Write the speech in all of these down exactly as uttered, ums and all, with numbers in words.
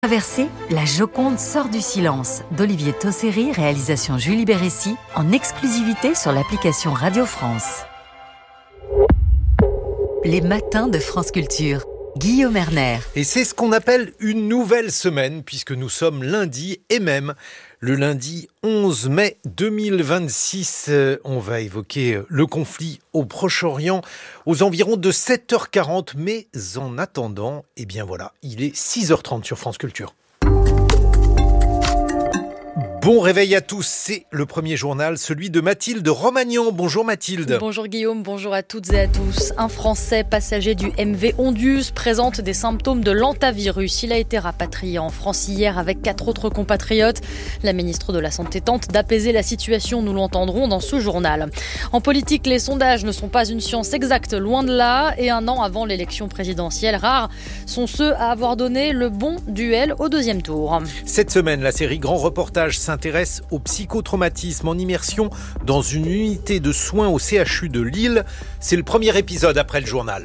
Traversée, la Joconde sort du silence d'Olivier Tosseri, réalisation Julie Bérécy, en exclusivité sur l'application Radio France. Les matins de France Culture. Guillaume Erner. Et c'est ce qu'on appelle une nouvelle semaine, puisque nous sommes lundi et même le lundi onze mai deux mille vingt-six. On va évoquer le conflit au Proche-Orient aux environs de sept heures quarante. Mais en attendant, eh bien voilà, il est six heures trente sur France Culture. Bon réveil à tous, c'est le premier journal, celui de Mathilde Romagnan. Bonjour Mathilde. Bonjour Guillaume, bonjour à toutes et à tous. Un Français passager du M V Ondius présente des symptômes de l'hantavirus. Il a été rapatrié en France hier avec quatre autres compatriotes. La ministre de la Santé tente d'apaiser la situation, nous l'entendrons dans ce journal. En politique, les sondages ne sont pas une science exacte, loin de là. Et un an avant l'élection présidentielle, rares sont ceux à avoir donné le bon duel au deuxième tour. Cette semaine, la série Grand Reportage s'intéresse au psychotraumatisme en immersion dans une unité de soins au C H U de Lille. C'est le premier épisode après le journal.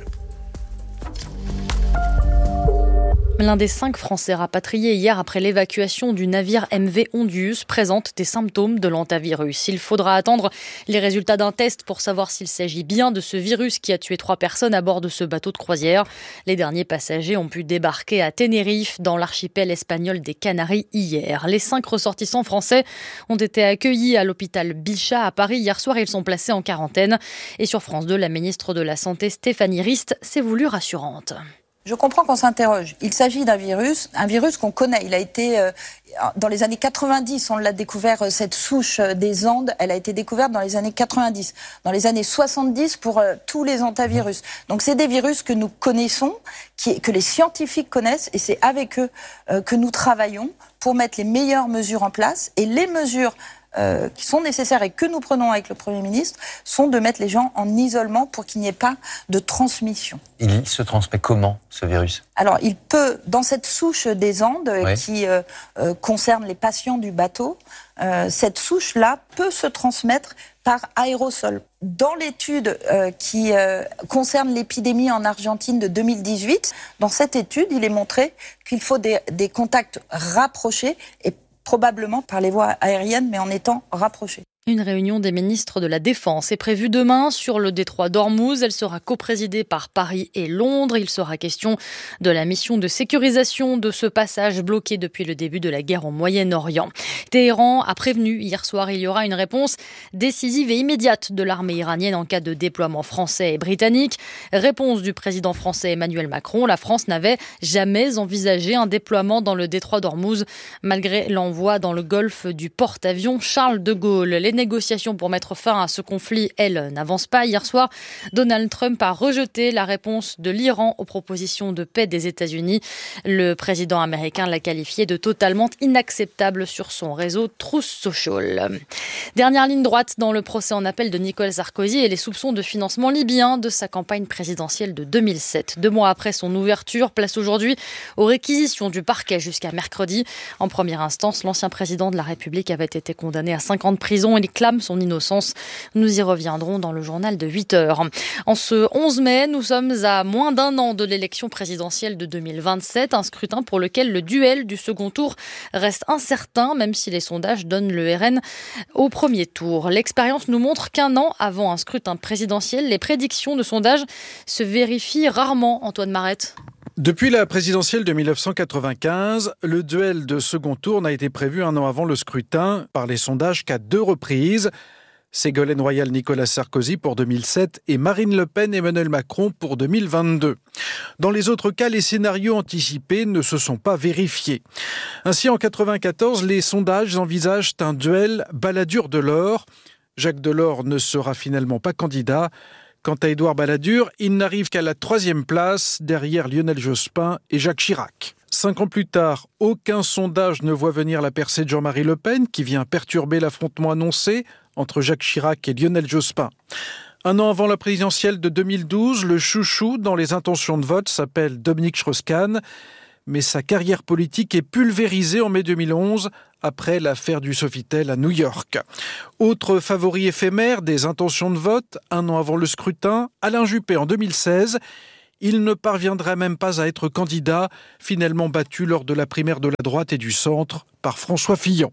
L'un des cinq Français rapatriés hier après l'évacuation du navire M V Ondius présente des symptômes de l'hantavirus. Il faudra attendre les résultats d'un test pour savoir s'il s'agit bien de ce virus qui a tué trois personnes à bord de ce bateau de croisière. Les derniers passagers ont pu débarquer à Tenerife, dans l'archipel espagnol des Canaries, hier. Les cinq ressortissants français ont été accueillis à l'hôpital Bichat à Paris hier soir. Ils sont placés en quarantaine. Et sur France deux, la ministre de la Santé, Stéphanie Rist, s'est voulue rassurante. Je comprends qu'on s'interroge. Il s'agit d'un virus, un virus qu'on connaît. Il a été, euh, dans les années quatre-vingt-dix, on l'a découvert, euh, cette souche euh, des Andes, elle a été découverte dans les années quatre-vingt-dix. Dans les années soixante-dix, pour euh, tous les hantavirus. Donc c'est des virus que nous connaissons, qui, que les scientifiques connaissent, et c'est avec eux euh, que nous travaillons pour mettre les meilleures mesures en place. Et les mesures Euh, qui sont nécessaires et que nous prenons avec le Premier ministre sont de mettre les gens en isolement pour qu'il n'y ait pas de transmission. Il se transmet comment, ce virus ? Alors, il peut, dans cette souche des Andes, ouais. qui euh, euh, concerne les patients du bateau, euh, cette souche-là peut se transmettre par aérosol. Dans l'étude euh, qui euh, concerne l'épidémie en Argentine de deux mille dix-huit, dans cette étude, il est montré qu'il faut des, des contacts rapprochés et probablement par les voies aériennes, mais en étant rapprochés. Une réunion des ministres de la Défense est prévue demain sur le détroit d'Ormuz. Elle sera coprésidée par Paris et Londres. Il sera question de la mission de sécurisation de ce passage bloqué depuis le début de la guerre au Moyen-Orient. Téhéran a prévenu hier soir il y aura une réponse décisive et immédiate de l'armée iranienne en cas de déploiement français et britannique. Réponse du président français Emmanuel Macron. La France n'avait jamais envisagé un déploiement dans le détroit d'Ormuz malgré l'envoi dans le golfe du porte-avions Charles de Gaulle. Les négociations pour mettre fin à ce conflit, elles, n'avancent pas. Hier soir, Donald Trump a rejeté la réponse de l'Iran aux propositions de paix des États-Unis. Le président américain l'a qualifié de totalement inacceptable sur son réseau Truth Social. Dernière ligne droite dans le procès en appel de Nicolas Sarkozy et les soupçons de financement libyen de sa campagne présidentielle de deux mille sept. Deux mois après son ouverture, place aujourd'hui aux réquisitions du parquet jusqu'à mercredi. En première instance, l'ancien président de la République avait été condamné à cinq ans de prison et il clame son innocence. Nous y reviendrons dans le journal de huit heures. En ce onze mai, nous sommes à moins d'un an de l'élection présidentielle de deux mille vingt-sept, un scrutin pour lequel le duel du second tour reste incertain, même si les sondages donnent le R N au premier tour. L'expérience nous montre qu'un an avant un scrutin présidentiel, les prédictions de sondages se vérifient rarement, Antoine Marette. Depuis la présidentielle de dix-neuf cent quatre-vingt-quinze, le duel de second tour n'a été prévu un an avant le scrutin par les sondages qu'à deux reprises. Ségolène Royal-Nicolas Sarkozy pour deux mille sept et Marine Le Pen-Emmanuel Macron pour deux mille vingt-deux. Dans les autres cas, les scénarios anticipés ne se sont pas vérifiés. Ainsi, en quatre-vingt-quatorze, les sondages envisagent un duel Balladur-Delors. Jacques Delors ne sera finalement pas candidat. Quant à Édouard Balladur, il n'arrive qu'à la troisième place, derrière Lionel Jospin et Jacques Chirac. Cinq ans plus tard, aucun sondage ne voit venir la percée de Jean-Marie Le Pen, qui vient perturber l'affrontement annoncé entre Jacques Chirac et Lionel Jospin. Un an avant la présidentielle de deux mille douze, le chouchou dans les intentions de vote s'appelle Dominique Strauss-Kahn. Mais sa carrière politique est pulvérisée en mai deux mille onze, après l'affaire du Sofitel à New York. Autre favori éphémère des intentions de vote, un an avant le scrutin, Alain Juppé en deux mille seize. Il ne parviendrait même pas à être candidat, finalement battu lors de la primaire de la droite et du centre par François Fillon.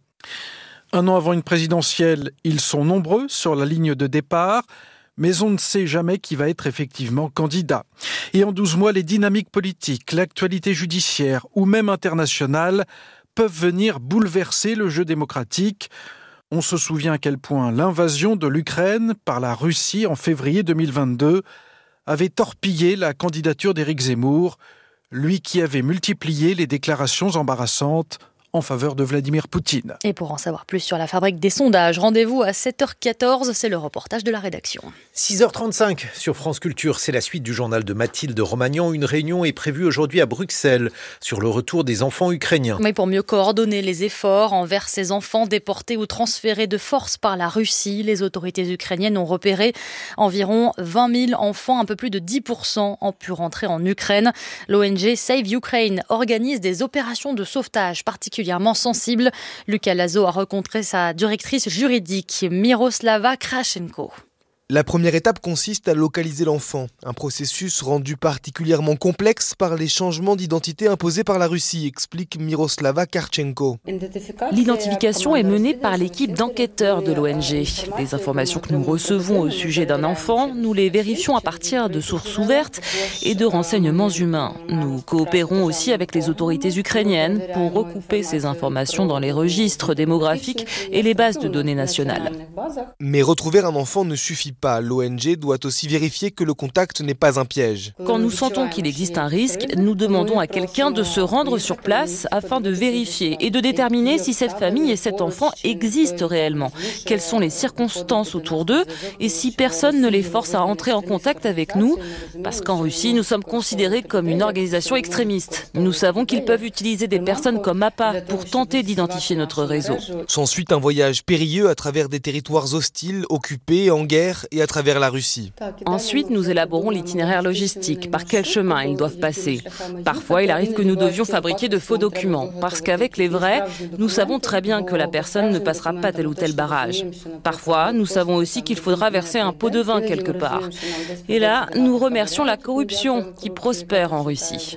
Un an avant une présidentielle, ils sont nombreux sur la ligne de départ, mais on ne sait jamais qui va être effectivement candidat. Et en douze mois, les dynamiques politiques, l'actualité judiciaire ou même internationale peuvent venir bouleverser le jeu démocratique. On se souvient à quel point l'invasion de l'Ukraine par la Russie en février deux mille vingt-deux avait torpillé la candidature d'Éric Zemmour, lui qui avait multiplié les déclarations embarrassantes en faveur de Vladimir Poutine. Et pour en savoir plus sur la fabrique des sondages, rendez-vous à sept heures quatorze, c'est le reportage de la rédaction. six heures trente-cinq sur France Culture, c'est la suite du journal de Mathilde Romagnan. Une réunion est prévue aujourd'hui à Bruxelles sur le retour des enfants ukrainiens. Mais pour mieux coordonner les efforts envers ces enfants déportés ou transférés de force par la Russie, les autorités ukrainiennes ont repéré environ vingt mille enfants, un peu plus de dix pour cent ont pu rentrer en Ukraine. L'O N G Save Ukraine organise des opérations de sauvetage particulièrement sensibles. Lucas Lazo a rencontré sa directrice juridique, Miroslava Krashenko. La première étape consiste à localiser l'enfant, un processus rendu particulièrement complexe par les changements d'identité imposés par la Russie, explique Miroslava Karchenko. L'identification est menée par l'équipe d'enquêteurs de l'O N G. Les informations que nous recevons au sujet d'un enfant, nous les vérifions à partir de sources ouvertes et de renseignements humains. Nous coopérons aussi avec les autorités ukrainiennes pour recouper ces informations dans les registres démographiques et les bases de données nationales. Mais retrouver un enfant ne suffit pas. L'O N G doit aussi vérifier que le contact n'est pas un piège. Quand nous sentons qu'il existe un risque, nous demandons à quelqu'un de se rendre sur place afin de vérifier et de déterminer si cette famille et cet enfant existent réellement, quelles sont les circonstances autour d'eux et si personne ne les force à entrer en contact avec nous, parce qu'en Russie, nous sommes considérés comme une organisation extrémiste. Nous savons qu'ils peuvent utiliser des personnes comme appât pour tenter d'identifier notre réseau. S'ensuit un voyage périlleux à travers des territoires hostiles, occupés, en guerre et à travers la Russie. Ensuite, nous élaborons l'itinéraire logistique, par quel chemin ils doivent passer. Parfois, il arrive que nous devions fabriquer de faux documents, parce qu'avec les vrais, nous savons très bien que la personne ne passera pas tel ou tel barrage. Parfois, nous savons aussi qu'il faudra verser un pot de vin quelque part. Et là, nous remercions la corruption qui prospère en Russie.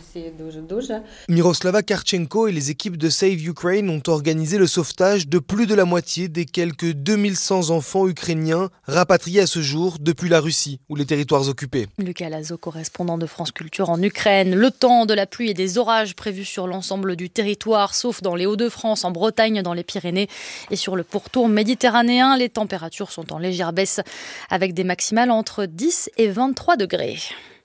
Miroslava Karchenko et les équipes de Save Ukraine ont organisé le sauvetage de plus de la moitié des quelques deux mille cent enfants ukrainiens rapatriés à ce jour depuis la Russie ou les territoires occupés. Lucas Lazo, correspondant de France Culture en Ukraine. Le temps de la pluie et des orages prévus sur l'ensemble du territoire, sauf dans les Hauts-de-France, en Bretagne, dans les Pyrénées et sur le pourtour méditerranéen. Les températures sont en légère baisse avec des maximales entre dix et vingt-trois degrés.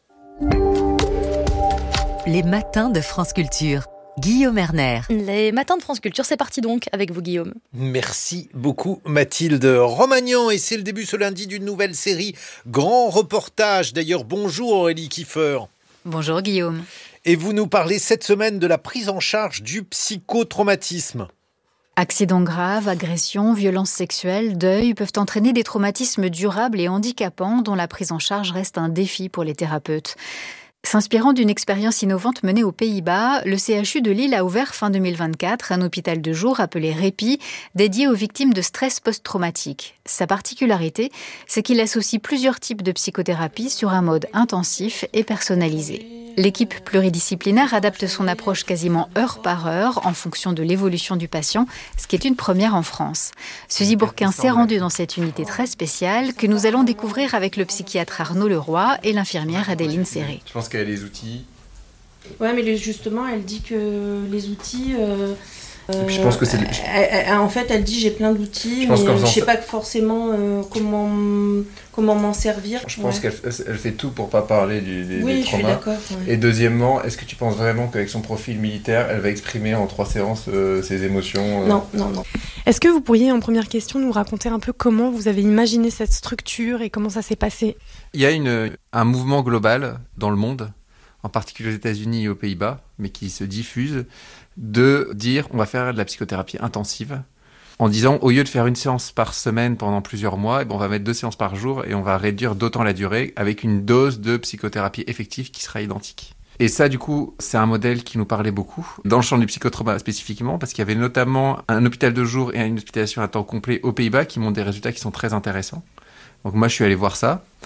Les matins de France Culture. Guillaume Erner. Les matins de France Culture, c'est parti donc avec vous Guillaume. Merci beaucoup Mathilde Romagnan et c'est le début ce lundi d'une nouvelle série Grand Reportage. D'ailleurs bonjour Aurélie Kiefer. Bonjour Guillaume. Et vous nous parlez cette semaine de la prise en charge du psychotraumatisme. Accidents graves, agressions, violences sexuelles, deuil peuvent entraîner des traumatismes durables et handicapants dont la prise en charge reste un défi pour les thérapeutes. S'inspirant d'une expérience innovante menée aux Pays-Bas, le C H U de Lille a ouvert fin deux mille vingt-quatre un hôpital de jour appelé Répit, dédié aux victimes de stress post-traumatique. Sa particularité, c'est qu'il associe plusieurs types de psychothérapie sur un mode intensif et personnalisé. L'équipe pluridisciplinaire adapte son approche quasiment heure par heure en fonction de l'évolution du patient, ce qui est une première en France. Suzy Bourquin s'est rendue dans cette unité très spéciale que nous allons découvrir avec le psychiatre Arnaud Leroy et l'infirmière Adéline Serré. Je pense qu'elle a les outils. Ouais, mais justement, elle dit que les outils... Euh... Et puis je pense que c'est... Elle, elle, en fait, elle dit j'ai plein d'outils, je mais je ne sais ça... pas forcément euh, comment, comment m'en servir. Je pense ouais. qu'elle elle fait tout pour ne pas parler du, des, oui, des traumas. Je suis d'accord. Ouais. Et deuxièmement, est-ce que tu penses vraiment qu'avec son profil militaire, elle va exprimer en trois séances euh, ses émotions euh... Non, non, non. Est-ce que vous pourriez, en première question, nous raconter un peu comment vous avez imaginé cette structure et comment ça s'est passé ? Il y a une, un mouvement global dans le monde, en particulier aux États-Unis et aux Pays-Bas, mais qui se diffuse, de dire on va faire de la psychothérapie intensive, en disant au lieu de faire une séance par semaine pendant plusieurs mois, on va mettre deux séances par jour et on va réduire d'autant la durée avec une dose de psychothérapie effective qui sera identique. Et ça, du coup, c'est un modèle qui nous parlait beaucoup, dans le champ du psychotrauma spécifiquement, parce qu'il y avait notamment un hôpital de jour et une hospitalisation à temps complet aux Pays-Bas qui montrent des résultats qui sont très intéressants. Donc moi, je suis allé voir ça.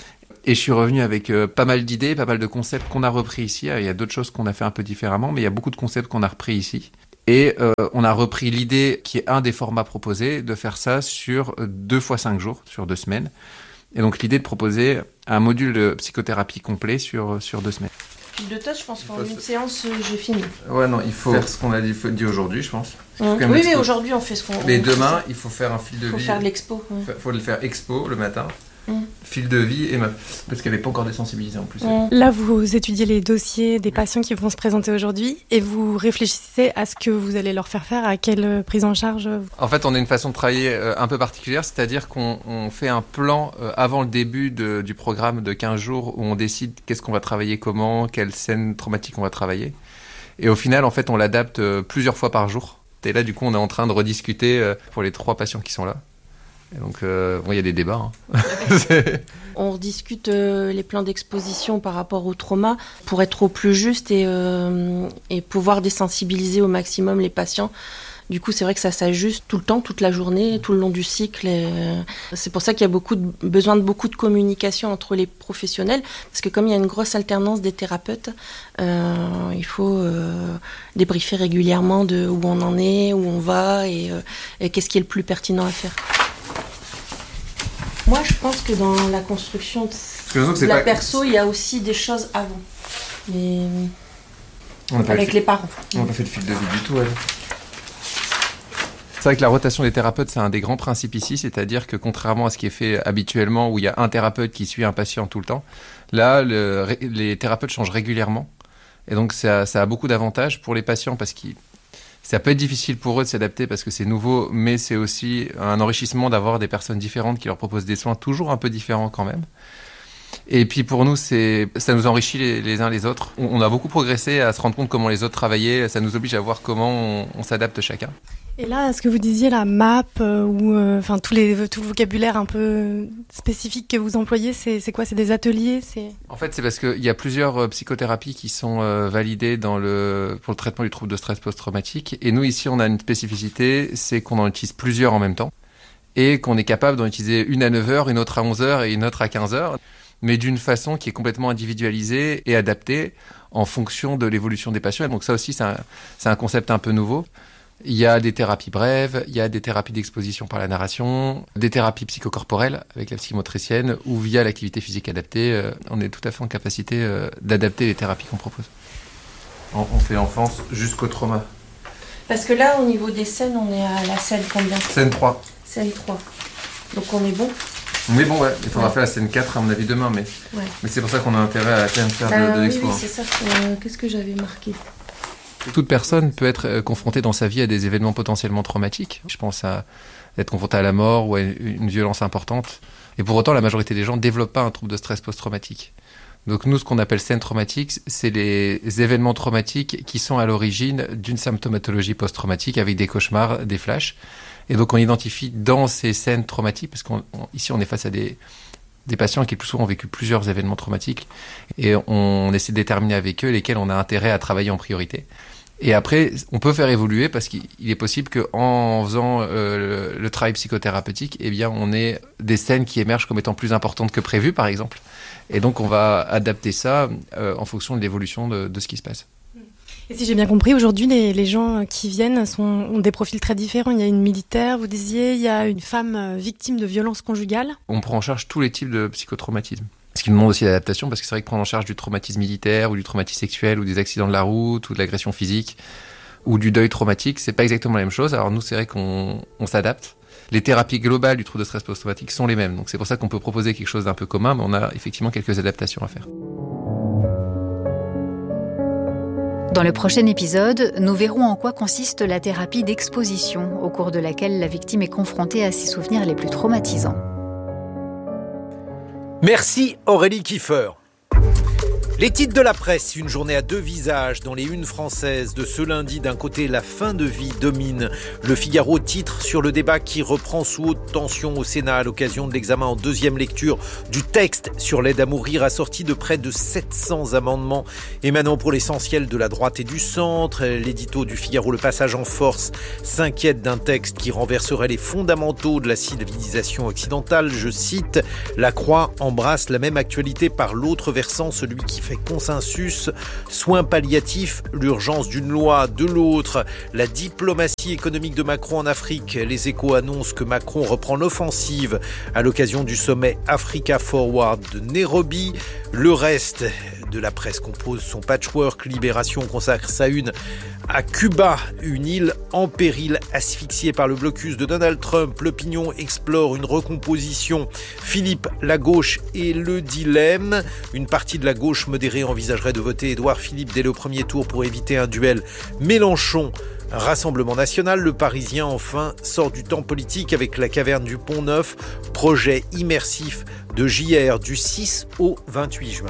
Et je suis revenu avec euh, pas mal d'idées, pas mal de concepts qu'on a repris ici. Il y a d'autres choses qu'on a fait un peu différemment, mais il y a beaucoup de concepts qu'on a repris ici. Et euh, on a repris l'idée, qui est un des formats proposés, de faire ça sur deux fois cinq jours, sur deux semaines. Et donc l'idée de proposer un module de psychothérapie complet sur, sur deux semaines. Fil de tâche, je pense qu'en une se... séance, j'ai fini. Ouais, non, il faut faire ce qu'on a dit, dit aujourd'hui, je pense. Mmh. Oui, mais aujourd'hui, on fait ce qu'on... Mais demain, il faut faire un fil de vie. Il faut faire de l'expo. Il ouais. faut le faire expo le matin. Mmh. Fil de vie et meuf. Parce qu'il n'y avait pas encore désensibilisé en plus. Mmh. Là, vous étudiez les dossiers des patients qui vont se présenter aujourd'hui et vous réfléchissez à ce que vous allez leur faire faire, à quelle prise en charge. En fait, on a une façon de travailler euh, un peu particulière, c'est-à-dire qu'on on fait un plan euh, avant le début de, du programme de quinze jours où on décide qu'est-ce qu'on va travailler, comment, quelle scène traumatique on va travailler. Et au final, en fait, on l'adapte euh, plusieurs fois par jour. Et là, du coup, on est en train de rediscuter euh, pour les trois patients qui sont là. Et donc, euh, bon, il y a des débats. Hein. On rediscute euh, les plans d'exposition par rapport au trauma pour être au plus juste et, euh, et pouvoir désensibiliser au maximum les patients. Du coup, c'est vrai que ça s'ajuste tout le temps, toute la journée, tout le long du cycle. Et, euh, c'est pour ça qu'il y a beaucoup de, besoin de beaucoup de communication entre les professionnels, parce que comme il y a une grosse alternance des thérapeutes, euh, il faut euh, débriefer régulièrement de où on en est, où on va et, euh, et qu'est-ce qui est le plus pertinent à faire. Moi, je pense que dans la construction de, de la pas... perso, il y a aussi des choses avant. Mais avec les parents. On n'a pas fait de fil de vie du tout, elle. C'est vrai que la rotation des thérapeutes, c'est un des grands principes ici, c'est-à-dire que contrairement à ce qui est fait habituellement, où il y a un thérapeute qui suit un patient tout le temps, là, le, les thérapeutes changent régulièrement. Et donc, ça, ça a beaucoup d'avantages pour les patients parce qu'ils... Ça peut être difficile pour eux de s'adapter parce que c'est nouveau, mais c'est aussi un enrichissement d'avoir des personnes différentes qui leur proposent des soins toujours un peu différents quand même. Et puis pour nous, c'est, ça nous enrichit les, les uns les autres. On, on a beaucoup progressé à se rendre compte comment les autres travaillaient. Ça nous oblige à voir comment on, on s'adapte chacun. Et là, ce que vous disiez, la M A P, euh, ou enfin euh, tous les tout le vocabulaire un peu spécifique que vous employez, c'est, c'est quoi? C'est des ateliers? C'est... En fait, c'est parce qu'il y a plusieurs euh, psychothérapies qui sont euh, validées dans le, pour le traitement du trouble de stress post-traumatique. Et nous, ici, on a une spécificité, c'est qu'on en utilise plusieurs en même temps. Et qu'on est capable d'en utiliser une à neuf heures, une autre à onze heures et une autre à quinze heures. Mais d'une façon qui est complètement individualisée et adaptée en fonction de l'évolution des patients. Et donc ça aussi, c'est un, c'est un concept un peu nouveau. Il y a des thérapies brèves, il y a des thérapies d'exposition par la narration, des thérapies psychocorporelles avec la psychomotricienne ou via l'activité physique adaptée. Euh, on est tout à fait en capacité euh, d'adapter les thérapies qu'on propose. On, on fait enfance jusqu'au trauma. Parce que là, au niveau des scènes, on est à la scène combien? Scène trois. Scène trois. Donc on est bon? On est bon, ouais. Il faudra ouais. faire la scène quatre, à mon avis, demain. Mais, ouais. mais c'est pour ça qu'on a intérêt à quand même faire bah, de, de l'expo. Oui, oui, c'est ça. Euh, qu'est-ce que j'avais marqué? Toute personne peut être confrontée dans sa vie à des événements potentiellement traumatiques. Je pense à être confrontée à la mort ou à une violence importante. Et pour autant, la majorité des gens ne développent pas un trouble de stress post-traumatique. Donc nous, ce qu'on appelle scènes traumatiques, c'est les événements traumatiques qui sont à l'origine d'une symptomatologie post-traumatique avec des cauchemars, des flashs. Et donc on identifie dans ces scènes traumatiques, parce qu'ici on, on est face à des... des patients qui plus souvent ont vécu plusieurs événements traumatiques et on essaie de déterminer avec eux lesquels on a intérêt à travailler en priorité. Et après, on peut faire évoluer parce qu'il est possible qu'en faisant euh, le, le travail psychothérapeutique, eh bien, on ait des scènes qui émergent comme étant plus importantes que prévues, par exemple. Et donc, on va adapter ça euh, en fonction de l'évolution de, de ce qui se passe. Et si j'ai bien compris, aujourd'hui, les, les gens qui viennent sont, ont des profils très différents. Il y a une militaire, vous disiez, il y a une femme victime de violences conjugales. On prend en charge tous les types de psychotraumatismes. Ce qui demande aussi l'adaptation, parce que c'est vrai que prendre en charge du traumatisme militaire, ou du traumatisme sexuel, ou des accidents de la route, ou de l'agression physique, ou du deuil traumatique, c'est pas exactement la même chose. Alors nous, c'est vrai qu'on on s'adapte. Les thérapies globales du trouble de stress post-traumatique sont les mêmes. Donc c'est pour ça qu'on peut proposer quelque chose d'un peu commun, mais on a effectivement quelques adaptations à faire. Dans le prochain épisode, nous verrons en quoi consiste la thérapie d'exposition, au cours de laquelle la victime est confrontée à ses souvenirs les plus traumatisants. Merci Aurélie Kiefer. Les titres de la presse, une journée à deux visages dans les unes françaises de ce lundi. D'un côté, la fin de vie domine. Le Figaro titre sur le débat qui reprend sous haute tension au Sénat à l'occasion de l'examen en deuxième lecture du texte sur l'aide à mourir, assorti de près de sept cents amendements émanant pour l'essentiel de la droite et du centre. L'édito du Figaro, le passage en force, s'inquiète d'un texte qui renverserait les fondamentaux de la civilisation occidentale. Je cite, « La Croix embrasse la même actualité par l'autre versant, celui qui fait consensus, soins palliatifs, l'urgence d'une loi de l'autre, la diplomatie économique de Macron en Afrique. Les Échos annoncent que Macron reprend l'offensive à l'occasion du sommet Africa Forward de Nairobi. Le reste de la presse compose son patchwork. Libération consacre sa une à Cuba, une île en péril, asphyxiée par le blocus de Donald Trump. L'Opinion explore une recomposition. Philippe, la gauche et le dilemme. Une partie de la gauche modérée envisagerait de voter Édouard Philippe dès le premier tour pour éviter un duel Mélenchon Rassemblement national. Le Parisien, enfin, sort du temps politique avec la caverne du Pont-Neuf, projet immersif de J R du six au vingt-huit juin.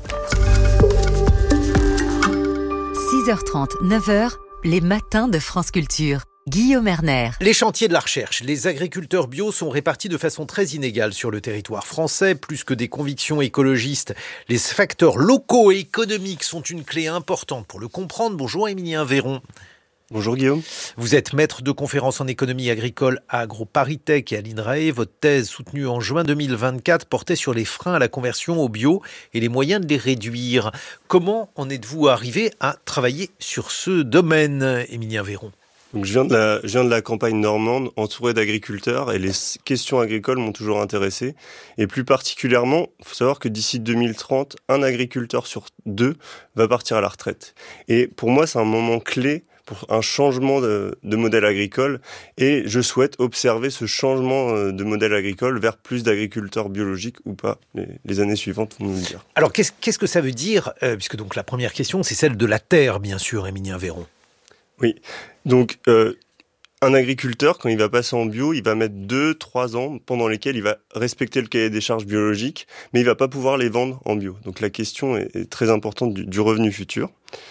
six heures trente, neuf heures, les matins de France Culture. Guillaume Erner. Les chantiers de la recherche. Les agriculteurs bio sont répartis de façon très inégale sur le territoire français. Plus que des convictions écologistes, les facteurs locaux et économiques sont une clé importante pour le comprendre. Bonjour Émilien Véron. Bonjour Guillaume. Vous êtes maître de conférences en économie agricole à AgroParisTech et à l'INRAE. Votre thèse soutenue en juin deux mille vingt-quatre portait sur les freins à la conversion au bio et les moyens de les réduire. Comment en êtes-vous arrivé à travailler sur ce domaine, Émilien Véron ? Donc, je, viens de la, je viens de la campagne normande, entouré d'agriculteurs, et les questions agricoles m'ont toujours intéressé. Et plus particulièrement, il faut savoir que d'ici deux mille trente, un agriculteur sur deux va partir à la retraite. Et pour moi, c'est un moment clé pour un changement de, de modèle agricole, et je souhaite observer ce changement de modèle agricole vers plus d'agriculteurs biologiques ou pas. Les, les années suivantes vont nous le dire. Alors, qu'est-ce, qu'est-ce que ça veut dire, euh, puisque donc la première question, c'est celle de la terre, bien sûr, Émilien Véron. Oui, donc euh, un agriculteur, quand il va passer en bio, il va mettre deux, trois ans pendant lesquels il va respecter le cahier des charges biologiques, mais il va pas pouvoir les vendre en bio. Donc la question est, est très importante du, du revenu futur.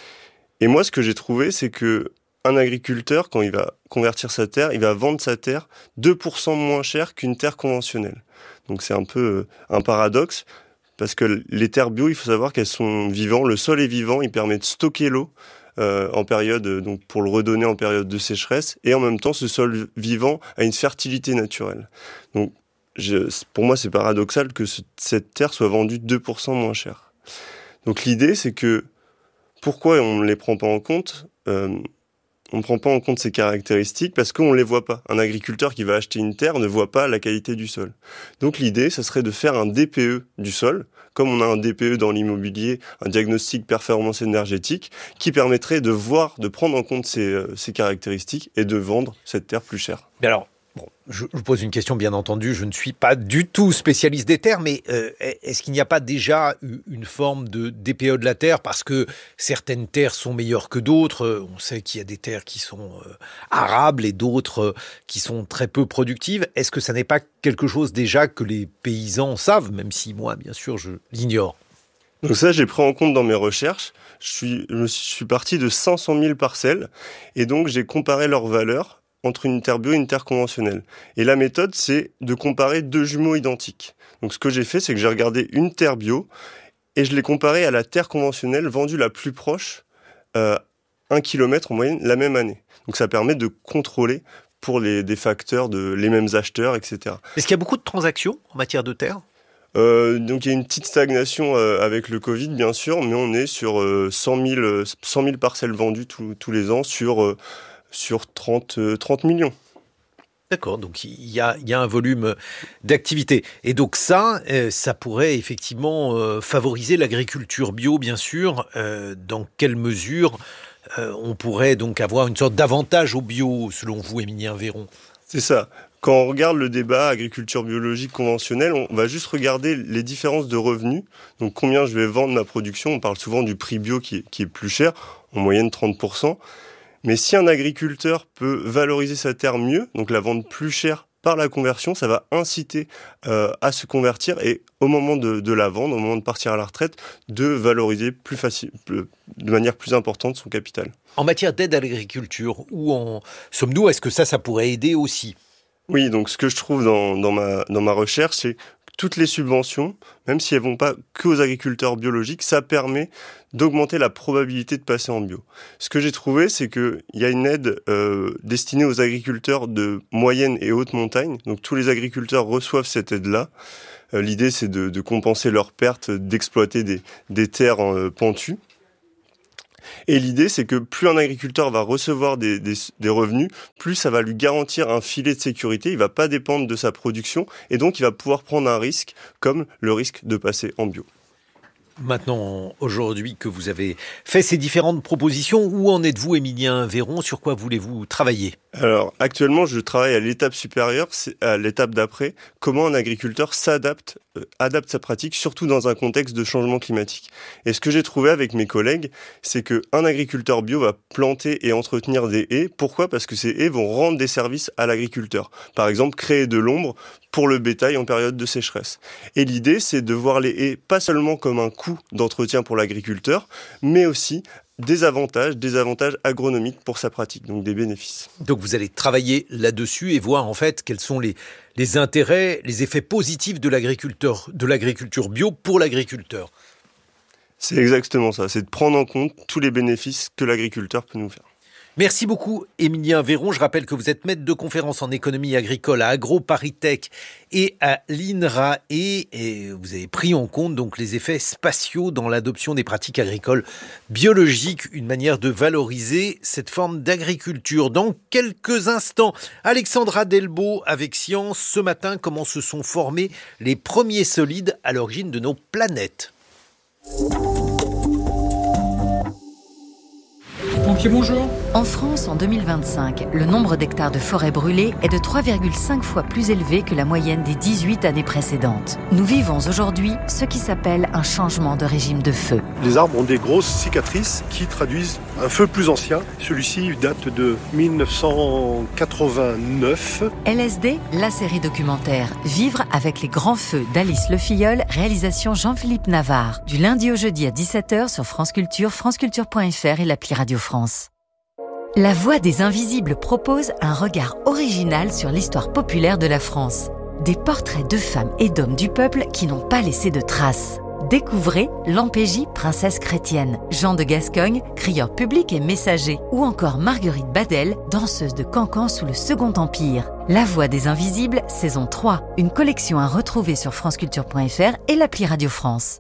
Et moi, ce que j'ai trouvé, c'est que un agriculteur, quand il va convertir sa terre, il va vendre sa terre deux pour cent moins cher qu'une terre conventionnelle. Donc c'est un peu un paradoxe, parce que les terres bio, il faut savoir qu'elles sont vivantes, le sol est vivant, il permet de stocker l'eau euh, en période, donc pour le redonner en période de sécheresse, et en même temps, ce sol vivant a une fertilité naturelle. Donc je, pour moi, c'est paradoxal que ce, cette terre soit vendue deux pour cent moins cher. Donc l'idée, c'est que pourquoi on ne les prend pas en compte ? euh, On ne prend pas en compte ces caractéristiques parce qu'on ne les voit pas. Un agriculteur qui va acheter une terre ne voit pas la qualité du sol. Donc l'idée, ce serait de faire un D P E du sol, comme on a un D P E dans l'immobilier, un diagnostic performance énergétique, qui permettrait de voir, de prendre en compte ces, ces caractéristiques et de vendre cette terre plus chère. Mais alors, bon, je vous pose une question, bien entendu, je ne suis pas du tout spécialiste des terres, mais euh, est-ce qu'il n'y a pas déjà une forme de D P E de la terre, parce que certaines terres sont meilleures que d'autres? On sait qu'il y a des terres qui sont euh, arables et d'autres euh, qui sont très peu productives. Est-ce que ça n'est pas quelque chose déjà que les paysans savent, même si moi, bien sûr, je l'ignore? Donc ça, j'ai pris en compte dans mes recherches. Je suis, je suis parti de cinq cent mille parcelles, et donc j'ai comparé leurs valeurs entre une terre bio et une terre conventionnelle. Et la méthode, c'est de comparer deux jumeaux identiques. Donc ce que j'ai fait, c'est que j'ai regardé une terre bio et je l'ai comparée à la terre conventionnelle vendue la plus proche, euh, un kilomètre en moyenne, la même année. Donc ça permet de contrôler pour les, des facteurs, de, les mêmes acheteurs, et cetera. Est-ce qu'il y a beaucoup de transactions en matière de terre ? Euh, donc il y a une petite stagnation euh, avec le Covid, bien sûr, mais on est sur euh, cent mille parcelles vendues tous, tous les ans sur... Euh, sur trente, trente millions. D'accord, donc il y a, il y a un volume d'activité. Et donc ça, euh, ça pourrait effectivement euh, favoriser l'agriculture bio, bien sûr. Euh, dans quelle mesure euh, on pourrait donc avoir une sorte d'avantage au bio, selon vous, Émilien Véron ? C'est ça. Quand on regarde le débat agriculture biologique conventionnelle, on va juste regarder les différences de revenus. Donc combien je vais vendre ma production. On parle souvent du prix bio qui est, qui est plus cher, en moyenne trente pour cent. Mais si un agriculteur peut valoriser sa terre mieux, donc la vendre plus cher par la conversion, ça va inciter euh, à se convertir et au moment de, de la vendre, au moment de partir à la retraite, de valoriser plus facile, plus, de manière plus importante son capital. En matière d'aide à l'agriculture, où en sommes-nous ? Est-ce que ça, ça pourrait aider aussi ? Oui, donc ce que je trouve dans, dans, ma, dans ma recherche, c'est toutes les subventions, même si elles vont pas qu'aux agriculteurs biologiques, ça permet d'augmenter la probabilité de passer en bio. Ce que j'ai trouvé, c'est qu'il y a une aide euh, destinée aux agriculteurs de moyenne et haute montagne. Donc tous les agriculteurs reçoivent cette aide-là. Euh, l'idée, c'est de, de compenser leurs pertes, d'exploiter des, des terres euh, pentues. Et l'idée, c'est que plus un agriculteur va recevoir des, des, des revenus, plus ça va lui garantir un filet de sécurité, il ne va pas dépendre de sa production, et donc il va pouvoir prendre un risque, comme le risque de passer en bio. Maintenant, aujourd'hui que vous avez fait ces différentes propositions, où en êtes-vous, Émilien Véron ? Sur quoi voulez-vous travailler ? Alors, actuellement, je travaille à l'étape supérieure, c'est à l'étape d'après, comment un agriculteur s'adapte, euh, adapte sa pratique, surtout dans un contexte de changement climatique. Et ce que j'ai trouvé avec mes collègues, c'est qu'un agriculteur bio va planter et entretenir des haies. Pourquoi ? Parce que ces haies vont rendre des services à l'agriculteur. Par exemple, créer de l'ombre pour le bétail en période de sécheresse. Et l'idée, c'est de voir les haies pas seulement comme un coût d'entretien pour l'agriculteur, mais aussi des avantages, des avantages agronomiques pour sa pratique, donc des bénéfices. Donc vous allez travailler là-dessus et voir en fait quels sont les, les intérêts, les effets positifs de l'agriculteur, de l'agriculture bio pour l'agriculteur. C'est exactement ça, c'est de prendre en compte tous les bénéfices que l'agriculteur peut nous faire. Merci beaucoup, Émilien Véron. Je rappelle que vous êtes maître de conférence en économie agricole à AgroParisTech et à l'INRAE, et vous avez pris en compte donc les effets spatiaux dans l'adoption des pratiques agricoles biologiques, une manière de valoriser cette forme d'agriculture. Dans quelques instants, Alexandra Delbo avec Science. Ce matin, comment se sont formés les premiers solides à l'origine de nos planètes ? Pompiers, bonjour. En France, en deux mille vingt-cinq, le nombre d'hectares de forêts brûlées est de trois virgule cinq fois plus élevé que la moyenne des dix-huit années précédentes. Nous vivons aujourd'hui ce qui s'appelle un changement de régime de feu. Les arbres ont des grosses cicatrices qui traduisent un feu plus ancien. Celui-ci date de mille neuf cent quatre-vingt-neuf. L S D, la série documentaire Vivre avec les grands feux d'Alice Le Filleul, réalisation Jean-Philippe Navarre. Du lundi au jeudi à dix-sept heures sur France Culture, franceculture point f r et l'appli Radio France. La Voix des Invisibles propose un regard original sur l'histoire populaire de la France. Des portraits de femmes et d'hommes du peuple qui n'ont pas laissé de traces. Découvrez Lampégie, princesse chrétienne, Jean de Gascogne, crieur public et messager, ou encore Marguerite Badel, danseuse de cancan sous le Second Empire. La Voix des Invisibles, saison trois, une collection à retrouver sur franceculture point f r et l'appli Radio France.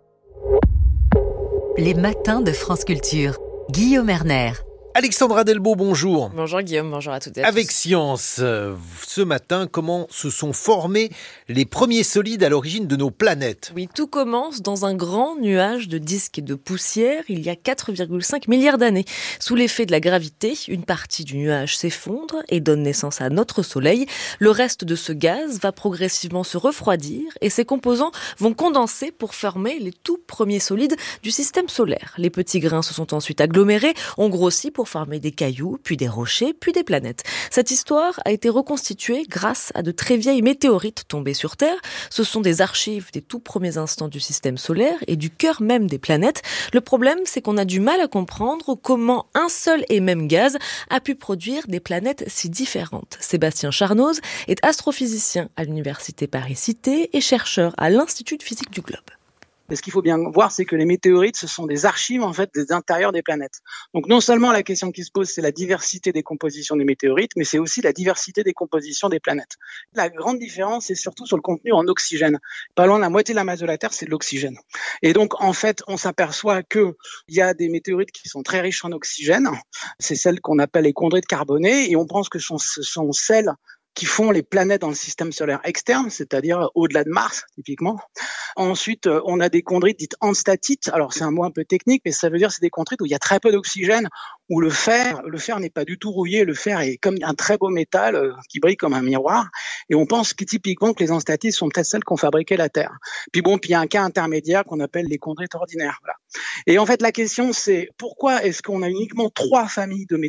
Les matins de France Culture. Guillaume Erner. Alexandra Delbo, bonjour. Bonjour Guillaume, bonjour à toutes et à tous. Avec Science, ce matin, comment se sont formés les premiers solides à l'origine de nos planètes ? Oui, tout commence dans un grand nuage de disques et de poussière il y a quatre virgule cinq milliards d'années. Sous l'effet de la gravité, une partie du nuage s'effondre et donne naissance à notre Soleil. Le reste de ce gaz va progressivement se refroidir et ses composants vont condenser pour former les tout premiers solides du système solaire. Les petits grains se sont ensuite agglomérés, ont grossi pour former des cailloux, puis des rochers, puis des planètes. Cette histoire a été reconstituée grâce à de très vieilles météorites tombées sur Terre. Ce sont des archives des tout premiers instants du système solaire et du cœur même des planètes. Le problème, c'est qu'on a du mal à comprendre comment un seul et même gaz a pu produire des planètes si différentes. Sébastien Charnoz est astrophysicien à l'université Paris-Cité et chercheur à l'Institut de physique du globe. Mais ce qu'il faut bien voir, c'est que les météorites, ce sont des archives en fait des intérieurs des planètes. Donc non seulement la question qui se pose, c'est la diversité des compositions des météorites, mais c'est aussi la diversité des compositions des planètes. La grande différence, c'est surtout sur le contenu en oxygène. Pas loin de la moitié de la masse de la Terre, c'est de l'oxygène. Et donc en fait, on s'aperçoit que il y a des météorites qui sont très riches en oxygène. C'est celles qu'on appelle les chondrites carbonées, et on pense que ce sont celles qui font les planètes dans le système solaire externe, c'est-à-dire au-delà de Mars, typiquement. Ensuite, on a des chondrites dites enstatites. Alors, c'est un mot un peu technique, mais ça veut dire que c'est des chondrites où il y a très peu d'oxygène, où le fer, le fer n'est pas du tout rouillé. Le fer est comme un très beau métal euh, qui brille comme un miroir. Et on pense que, typiquement que les enstatites sont peut-être celles qui ont fabriqué la Terre. Puis bon, puis il y a un cas intermédiaire qu'on appelle les chondrites ordinaires. Voilà. Et en fait, la question, c'est pourquoi est-ce qu'on a uniquement trois familles de météorites ?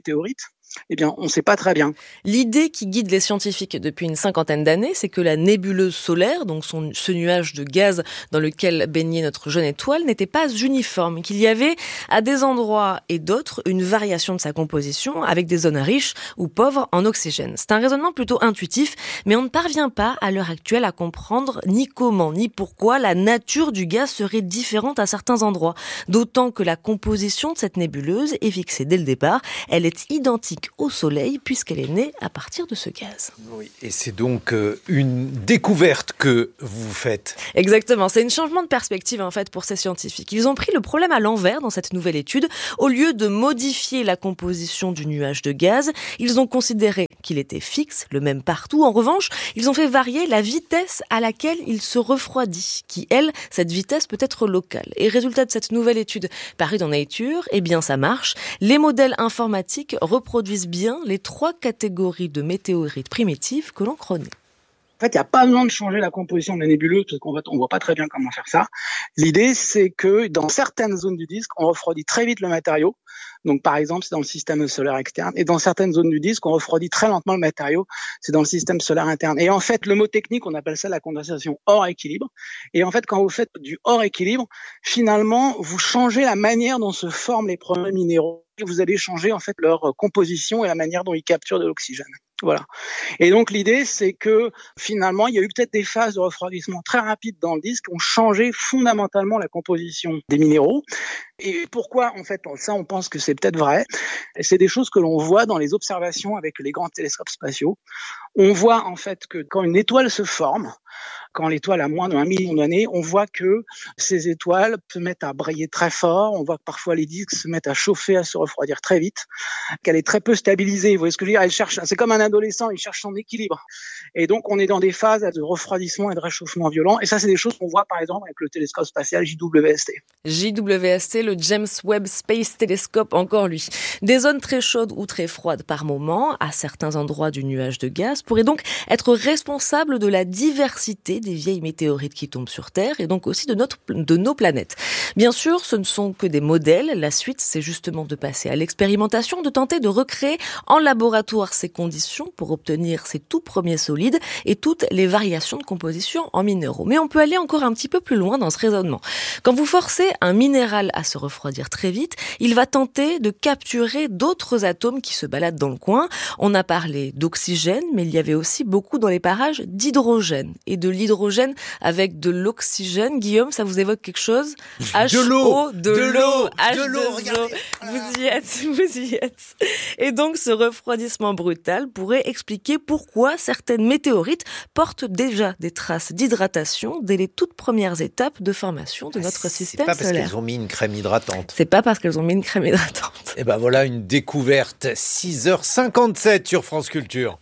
Eh bien, on ne sait pas très bien. L'idée qui guide les scientifiques depuis une cinquantaine d'années, c'est que la nébuleuse solaire, donc son, ce nuage de gaz dans lequel baignait notre jeune étoile, n'était pas uniforme, qu'il y avait à des endroits et d'autres une variation de sa composition avec des zones riches ou pauvres en oxygène. C'est un raisonnement plutôt intuitif, mais on ne parvient pas à l'heure actuelle à comprendre ni comment, ni pourquoi la nature du gaz serait différente à certains endroits. D'autant que la composition de cette nébuleuse est fixée dès le départ. Elle est identique au Soleil puisqu'elle est née à partir de ce gaz. Oui, et c'est donc euh, une découverte que vous faites. Exactement, c'est un changement de perspective en fait pour ces scientifiques. Ils ont pris le problème à l'envers dans cette nouvelle étude. Au lieu de modifier la composition du nuage de gaz, ils ont considéré qu'il était fixe, le même partout. En revanche, ils ont fait varier la vitesse à laquelle il se refroidit, qui, elle, cette vitesse peut être locale. Et résultat de cette nouvelle étude parue dans Nature, eh bien ça marche. Les modèles informatiques reproduisent bien les trois catégories de météorites primitives que l'on connaît. En fait, il n'y a pas besoin de changer la composition de la nébuleuse parce qu'on ne voit pas très bien comment faire ça. L'idée, c'est que dans certaines zones du disque, on refroidit très vite le matériau. Donc, par exemple, c'est dans le système solaire externe. Et dans certaines zones du disque, on refroidit très lentement le matériau. C'est dans le système solaire interne. Et en fait, le mot technique, on appelle ça la condensation hors équilibre. Et en fait, quand vous faites du hors équilibre, finalement, vous changez la manière dont se forment les premiers minéraux. Vous allez changer en fait leur composition et la manière dont ils capturent de l'oxygène. Voilà. Et donc l'idée, c'est que finalement, il y a eu peut-être des phases de refroidissement très rapides dans le disque qui ont changé fondamentalement la composition des minéraux. Et pourquoi, en fait, ça, on pense que c'est peut-être vrai. Et c'est des choses que l'on voit dans les observations avec les grands télescopes spatiaux. On voit en fait que quand une étoile se forme, quand l'étoile a moins d'un million d'années, on voit que ces étoiles se mettent à briller très fort. On voit que parfois les disques se mettent à chauffer, à se refroidir très vite, qu'elle est très peu stabilisée. Vous voyez ce que je veux dire ? Elle cherche, c'est comme un adolescent, il cherche son équilibre. Et donc, on est dans des phases de refroidissement et de réchauffement violent. Et ça, c'est des choses qu'on voit, par exemple, avec le télescope spatial J W S T. J W S T, le James Webb Space Telescope, encore lui. Des zones très chaudes ou très froides par moment, à certains endroits du nuage de gaz, pourraient donc être responsables de la diversité des vieilles météorites qui tombent sur Terre et donc aussi de, notre, de nos planètes. Bien sûr, ce ne sont que des modèles. La suite, c'est justement de passer à l'expérimentation, de tenter de recréer en laboratoire ces conditions pour obtenir ces tout premiers solides et toutes les variations de composition en minéraux. Mais on peut aller encore un petit peu plus loin dans ce raisonnement. Quand vous forcez un minéral à se refroidir très vite, il va tenter de capturer d'autres atomes qui se baladent dans le coin. On a parlé d'oxygène, mais il y avait aussi beaucoup dans les parages d'hydrogène. Et de l'hydrogène avec de l'oxygène. Guillaume, ça vous évoque quelque chose ? De l'eau, de, de l'eau, l'eau, H deux O. de l'eau, regardez. Vous y êtes, vous y êtes. Et donc, ce refroidissement brutal pourrait expliquer pourquoi certaines météorites portent déjà des traces d'hydratation dès les toutes premières étapes de formation de notre système solaire. C'est pas parce qu'elles ont mis une crème hydratante. C'est pas parce qu'elles ont mis une crème hydratante. Et ben voilà une découverte. six heures cinquante-sept sur France Culture.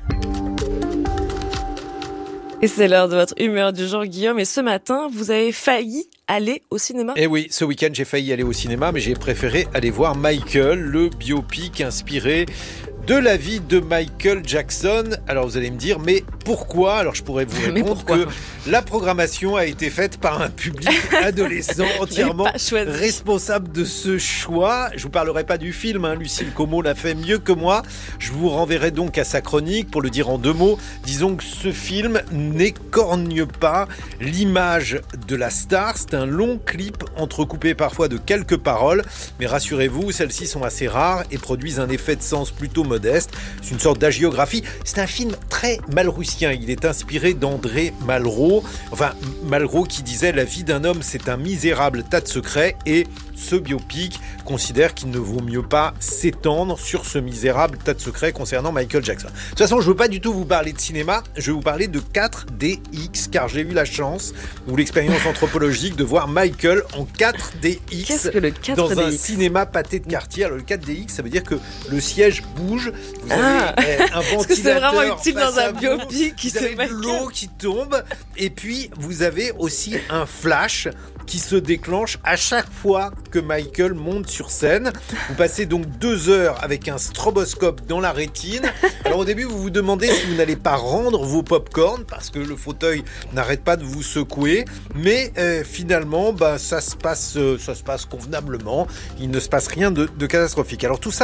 Et c'est l'heure de votre humeur du jour, Guillaume. Et ce matin, vous avez failli aller au cinéma ? Eh oui, ce week-end, j'ai failli aller au cinéma, mais j'ai préféré aller voir Michael, le biopic inspiré de la vie de Michael Jackson. Alors vous allez me dire, mais pourquoi ? Alors je pourrais vous répondre que la programmation a été faite par un public adolescent entièrement responsable de ce choix. Je vous parlerai pas du film, hein. Lucille Como l'a fait mieux que moi. Je vous renverrai donc à sa chronique pour le dire en deux mots. Disons que ce film n'écorgne pas l'image de la star. C'est un long clip entrecoupé parfois de quelques paroles, mais rassurez-vous, celles-ci sont assez rares et produisent un effet de sens plutôt modeste. C'est une sorte d'hagiographie. C'est un film très malrussien. Il est inspiré d'André Malraux. Enfin, Malraux qui disait « La vie d'un homme, c'est un misérable tas de secrets » et ce biopic considère qu'il ne vaut mieux pas s'étendre sur ce misérable tas de secrets concernant Michael Jackson. De toute façon, je ne veux pas du tout vous parler de cinéma, je vais vous parler de quatre D X, car j'ai eu la chance, ou l'expérience anthropologique, de voir Michael en quatre D X. Qu'est-ce que le quatre D X ? Dans un cinéma pâté de quartier. Alors, le quatre D X, ça veut dire que le siège bouge, vous avez ah. euh, un ventilateur. Est-ce que c'est vraiment utile dans un biopic qui vous avez de l'eau qui tombe, et puis vous avez aussi un flash qui se déclenche à chaque fois que Michael monte sur scène. Vous passez donc deux heures avec un stroboscope dans la rétine. Alors au début, vous vous demandez si vous n'allez pas rendre vos pop-corn parce que le fauteuil n'arrête pas de vous secouer. Mais euh, finalement, bah, ça se passe, euh, ça se passe convenablement. Il ne se passe rien de, de catastrophique. Alors tout ça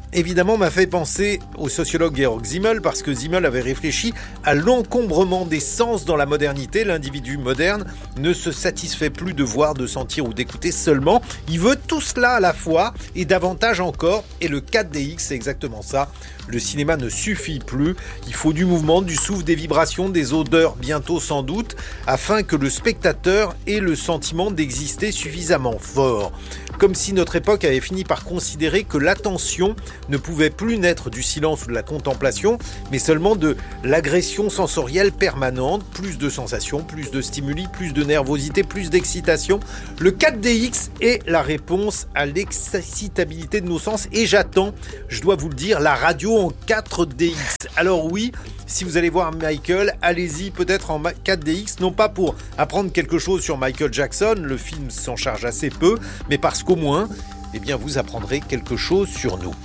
évidemment, m'a fait penser au sociologue Georg Simmel, parce que Simmel avait réfléchi à l'encombrement des sens dans la modernité. L'individu moderne ne se satisfait plus de voir, de sentir ou d'écouter seulement. Il veut tout cela à la fois et davantage encore. Et le quatre D X, c'est exactement ça. Le cinéma ne suffit plus. Il faut du mouvement, du souffle, des vibrations, des odeurs bientôt sans doute, afin que le spectateur ait le sentiment d'exister suffisamment fort. Comme si notre époque avait fini par considérer que l'attention ne pouvait plus naître du silence ou de la contemplation, mais seulement de l'agression sensorielle permanente. Plus de sensations, plus de stimuli, plus de nervosité, plus d'excitation. Le quatre D X est la réponse à l'excitabilité de nos sens. Et j'attends, je dois vous le dire, la radio en quatre D X. Alors oui, si vous allez voir Michael, allez-y peut-être en quatre D X, non pas pour apprendre quelque chose sur Michael Jackson, le film s'en charge assez peu, mais parce qu'au moins, eh bien, vous apprendrez quelque chose sur nous.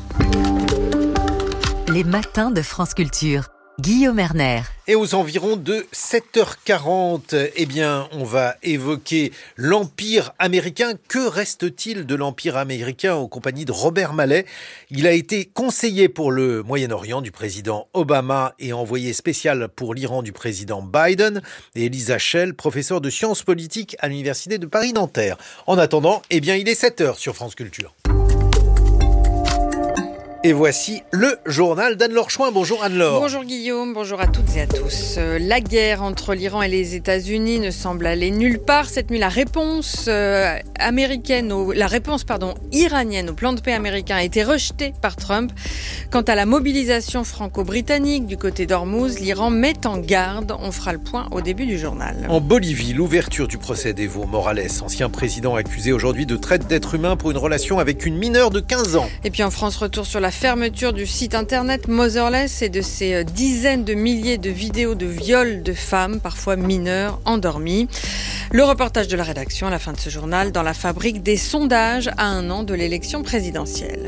Les matins de France Culture. Guillaume Erner. Et aux environs de sept heures quarante, eh bien, on va évoquer l'Empire américain. Que reste-t-il de l'Empire américain en compagnie de Robert Mallet? Il a été conseiller pour le Moyen-Orient du président Obama et envoyé spécial pour l'Iran du président Biden. Et Elisa Schell, professeure de sciences politiques à l'Université de Paris-Nanterre. En attendant, eh bien, il est sept heures sur France Culture. Et voici le journal d'Anne-Laure Chouin. Bonjour Anne-Laure. Bonjour Guillaume, bonjour à toutes et à tous. Euh, la guerre entre l'Iran et les États-Unis ne semble aller nulle part. Cette nuit, la réponse euh, américaine, au, la réponse pardon iranienne au plan de paix américain a été rejetée par Trump. Quant à la mobilisation franco-britannique du côté d'Ormuz, l'Iran met en garde. On fera le point au début du journal. En Bolivie, l'ouverture du procès d'Evo Morales, ancien président accusé aujourd'hui de traite d'êtres humains pour une relation avec une mineure de quinze ans. Et puis en France, retour sur la fermeture du site internet Motherless et de ses dizaines de milliers de vidéos de viols de femmes, parfois mineures, endormies. Le reportage de la rédaction à la fin de ce journal dans la fabrique des sondages à un an de l'élection présidentielle.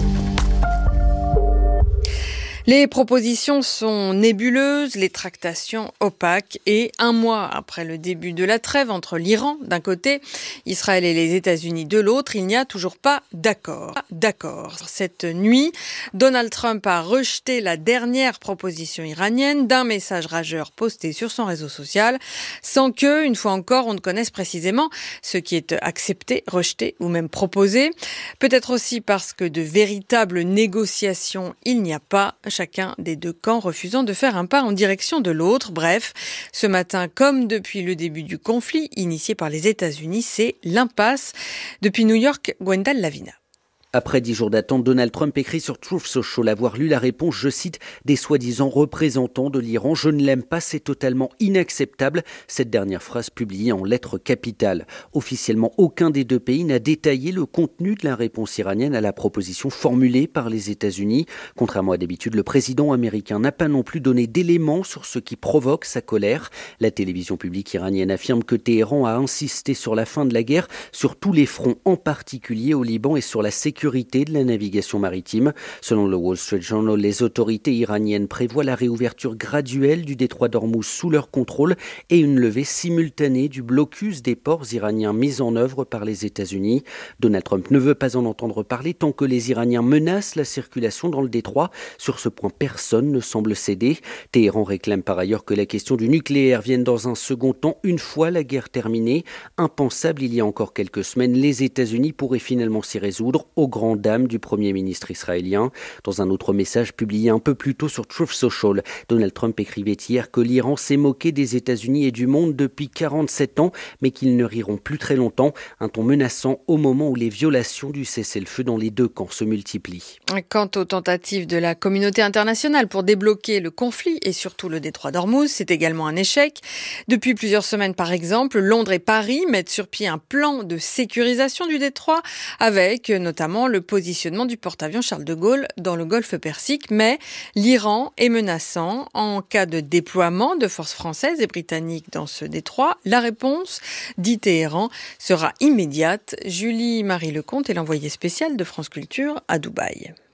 Les propositions sont nébuleuses, les tractations opaques et un mois après le début de la trêve entre l'Iran d'un côté, Israël et les États-Unis de l'autre, il n'y a toujours pas d'accord. D'accord. Cette nuit, Donald Trump a rejeté la dernière proposition iranienne d'un message rageur posté sur son réseau social sans que, une fois encore, on ne connaisse précisément ce qui est accepté, rejeté ou même proposé. Peut-être aussi parce que de véritables négociations, il n'y a pas. Chacun des deux camps refusant de faire un pas en direction de l'autre. Bref, ce matin, comme depuis le début du conflit initié par les États-Unis, c'est l'impasse. Depuis New York, Gwendal Lavina. Après dix jours d'attente, Donald Trump écrit sur Truth Social avoir lu la réponse, je cite, des soi-disant représentants de l'Iran. Je ne l'aime pas, c'est totalement inacceptable. Cette dernière phrase publiée en lettres capitales. Officiellement, aucun des deux pays n'a détaillé le contenu de la réponse iranienne à la proposition formulée par les États-Unis. Contrairement à d'habitude, le président américain n'a pas non plus donné d'éléments sur ce qui provoque sa colère. La télévision publique iranienne affirme que Téhéran a insisté sur la fin de la guerre sur tous les fronts, en particulier au Liban et sur la sécurité de la navigation maritime. Selon le Wall Street Journal, les autorités iraniennes prévoient la réouverture graduelle du détroit d'Ormuz sous leur contrôle et une levée simultanée du blocus des ports iraniens mis en œuvre par les États-Unis. Donald Trump ne veut pas en entendre parler tant que les Iraniens menacent la circulation dans le détroit. Sur ce point, personne ne semble céder. Téhéran réclame par ailleurs que la question du nucléaire vienne dans un second temps une fois la guerre terminée. Impensable il y a encore quelques semaines, les États-Unis pourraient finalement s'y résoudre au grand dame du Premier ministre israélien. Dans un autre message publié un peu plus tôt sur Truth Social, Donald Trump écrivait hier que l'Iran s'est moqué des États-Unis et du monde depuis quarante-sept ans, mais qu'ils ne riront plus très longtemps. Un ton menaçant au moment où les violations du cessez-le-feu dans les deux camps se multiplient. Quant aux tentatives de la communauté internationale pour débloquer le conflit et surtout le détroit d'Ormuz, c'est également un échec. Depuis plusieurs semaines, par exemple, Londres et Paris mettent sur pied un plan de sécurisation du détroit avec notamment le positionnement du porte-avions Charles de Gaulle dans le golfe Persique, mais l'Iran est menaçant en cas de déploiement de forces françaises et britanniques dans ce détroit. La réponse, dit Téhéran, sera immédiate. Julie-Marie Lecomte est l'envoyée spéciale de France Culture à Dubaï.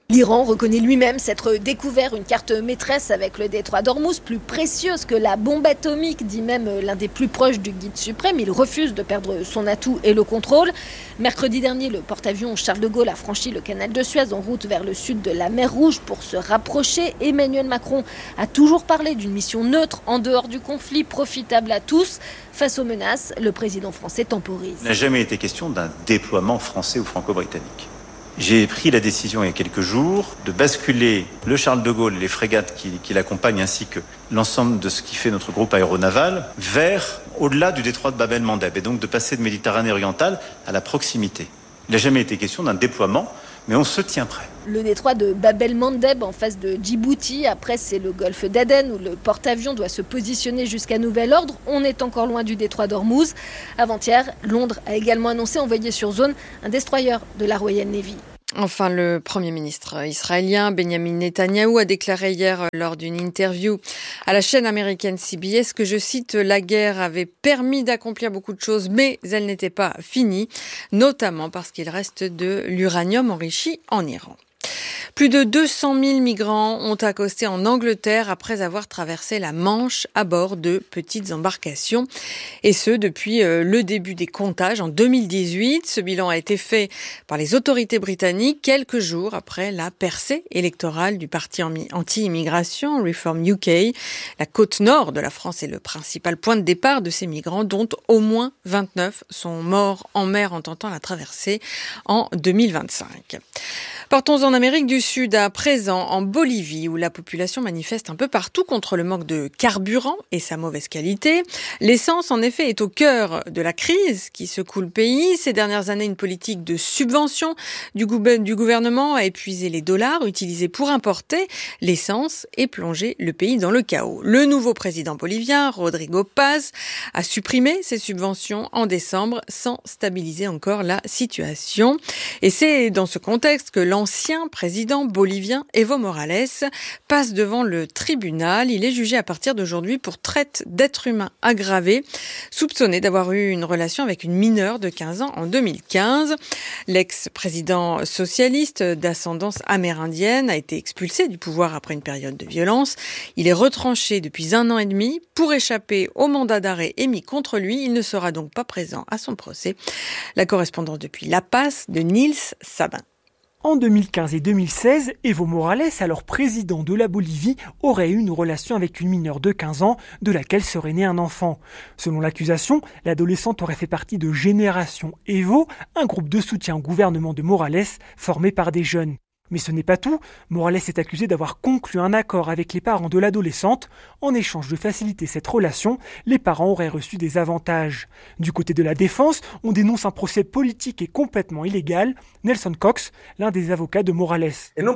L'Iran reconnaît lui-même s'être découvert une carte maîtresse avec le détroit d'Ormuz, plus précieuse que la bombe atomique, dit même l'un des plus proches du guide suprême. Il refuse de perdre son atout et le contrôle. Mercredi dernier, le porte-avions Charles de Gaulle a franchi le canal de Suez en route vers le sud de la mer Rouge pour se rapprocher. Emmanuel Macron a toujours parlé d'une mission neutre en dehors du conflit, profitable à tous. Face aux menaces, le président français temporise. Il n'a jamais été question d'un déploiement français ou franco-britannique. J'ai pris la décision il y a quelques jours de basculer le Charles de Gaulle et les frégates qui, qui l'accompagnent ainsi que l'ensemble de ce qui fait notre groupe aéronaval vers au-delà du détroit de Bab el-Mandeb et donc de passer de Méditerranée orientale à la proximité. Il n'a jamais été question d'un déploiement, mais on se tient prêt. Le détroit de Bab el-Mandeb en face de Djibouti, après c'est le golfe d'Aden où le porte-avions doit se positionner jusqu'à nouvel ordre. On est encore loin du détroit d'Ormuz. Avant-hier, Londres a également annoncé envoyer sur zone un destroyer de la Royal Navy. Enfin, le Premier ministre israélien Benjamin Netanyahou a déclaré hier lors d'une interview à la chaîne américaine C B S que, je cite, « la guerre avait permis d'accomplir beaucoup de choses, mais elle n'était pas finie, notamment parce qu'il reste de l'uranium enrichi en Iran ». Plus de deux cent mille migrants ont accosté en Angleterre après avoir traversé la Manche à bord de petites embarcations. Et ce, depuis le début des comptages en deux mille dix-huit. Ce bilan a été fait par les autorités britanniques quelques jours après la percée électorale du parti anti-immigration Reform U K. La côte nord de la France est le principal point de départ de ces migrants, dont au moins vingt-neuf sont morts en mer en tentant la traversée en deux mille vingt-cinq. Partons en Amérique du Sud à présent, en Bolivie, où la population manifeste un peu partout contre le manque de carburant et sa mauvaise qualité. L'essence, en effet, est au cœur de la crise qui secoue le pays. Ces dernières années, une politique de subvention du, gou- du gouvernement a épuisé les dollars utilisés pour importer l'essence et plongé le pays dans le chaos. Le nouveau président bolivien, Rodrigo Paz, a supprimé ces subventions en décembre sans stabiliser encore la situation. Et c'est dans ce contexte que l'an L'ancien président bolivien Evo Morales passe devant le tribunal. Il est jugé à partir d'aujourd'hui pour traite d'êtres humains aggravée, soupçonné d'avoir eu une relation avec une mineure de quinze ans en deux mille quinze. L'ex-président socialiste d'ascendance amérindienne a été expulsé du pouvoir après une période de violence. Il est retranché depuis un an et demi. Pour échapper au mandat d'arrêt émis contre lui, il ne sera donc pas présent à son procès. La correspondance depuis La Paz de Nils Sabin. En deux mille quinze et deux mille seize, Evo Morales, alors président de la Bolivie, aurait eu une relation avec une mineure de quinze ans, de laquelle serait né un enfant. Selon l'accusation, l'adolescente aurait fait partie de Génération Evo, un groupe de soutien au gouvernement de Morales, formé par des jeunes. Mais ce n'est pas tout. Morales est accusé d'avoir conclu un accord avec les parents de l'adolescente. En échange de faciliter cette relation, les parents auraient reçu des avantages. Du côté de la défense, on dénonce un procès politique et complètement illégal. Nelson Cox, l'un des avocats de Morales.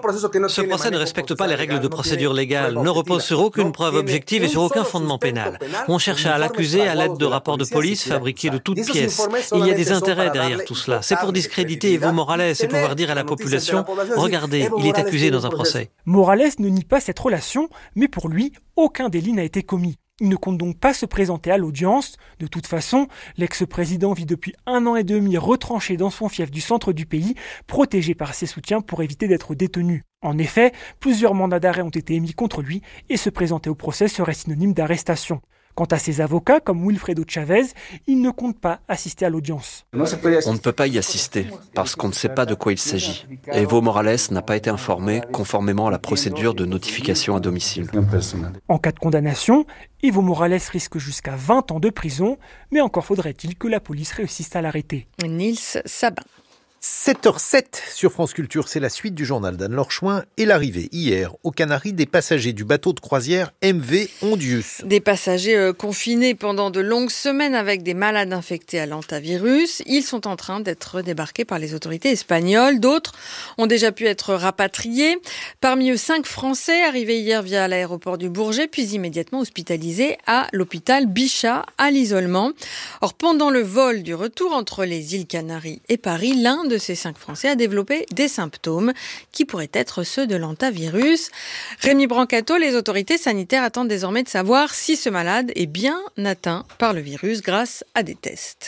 Ce procès ne respecte pas les règles de procédure légale, ne repose sur aucune preuve objective et sur aucun fondement pénal. On cherche à l'accuser à l'aide de rapports de police fabriqués de toutes pièces. Il y a des intérêts derrière tout cela. C'est pour discréditer Evo Morales et pouvoir dire à la population « Regardez, il est accusé dans un procès. » Morales ne nie pas cette relation, mais pour lui, aucun délit n'a été commis. Il ne compte donc pas se présenter à l'audience. De toute façon, l'ex-président vit depuis un an et demi retranché dans son fief du centre du pays, protégé par ses soutiens pour éviter d'être détenu. En effet, plusieurs mandats d'arrêt ont été émis contre lui et se présenter au procès serait synonyme d'arrestation. Quant à ses avocats, comme Wilfredo Chavez, ils ne comptent pas assister à l'audience. On ne peut pas y assister, parce qu'on ne sait pas de quoi il s'agit. Evo Morales n'a pas été informé conformément à la procédure de notification à domicile. En cas de condamnation, Evo Morales risque jusqu'à vingt ans de prison, mais encore faudrait-il que la police réussisse à l'arrêter. Nils Sabin. sept heures sept sur France Culture, c'est la suite du journal d'Anne-Laure Chouin et l'arrivée hier aux Canaries des passagers du bateau de croisière M V Ondius. Des passagers euh, confinés pendant de longues semaines avec des malades infectés à l'hantavirus. Ils sont en train d'être débarqués par les autorités espagnoles. D'autres ont déjà pu être rapatriés. Parmi eux, cinq Français arrivés hier via l'aéroport du Bourget, puis immédiatement hospitalisés à l'hôpital Bichat à l'isolement. Or, pendant le vol du retour entre les îles Canaries et Paris, l'un de ces cinq Français a développé des symptômes qui pourraient être ceux de l'hantavirus. Rémi Brancato, les autorités sanitaires attendent désormais de savoir si ce malade est bien atteint par le virus grâce à des tests.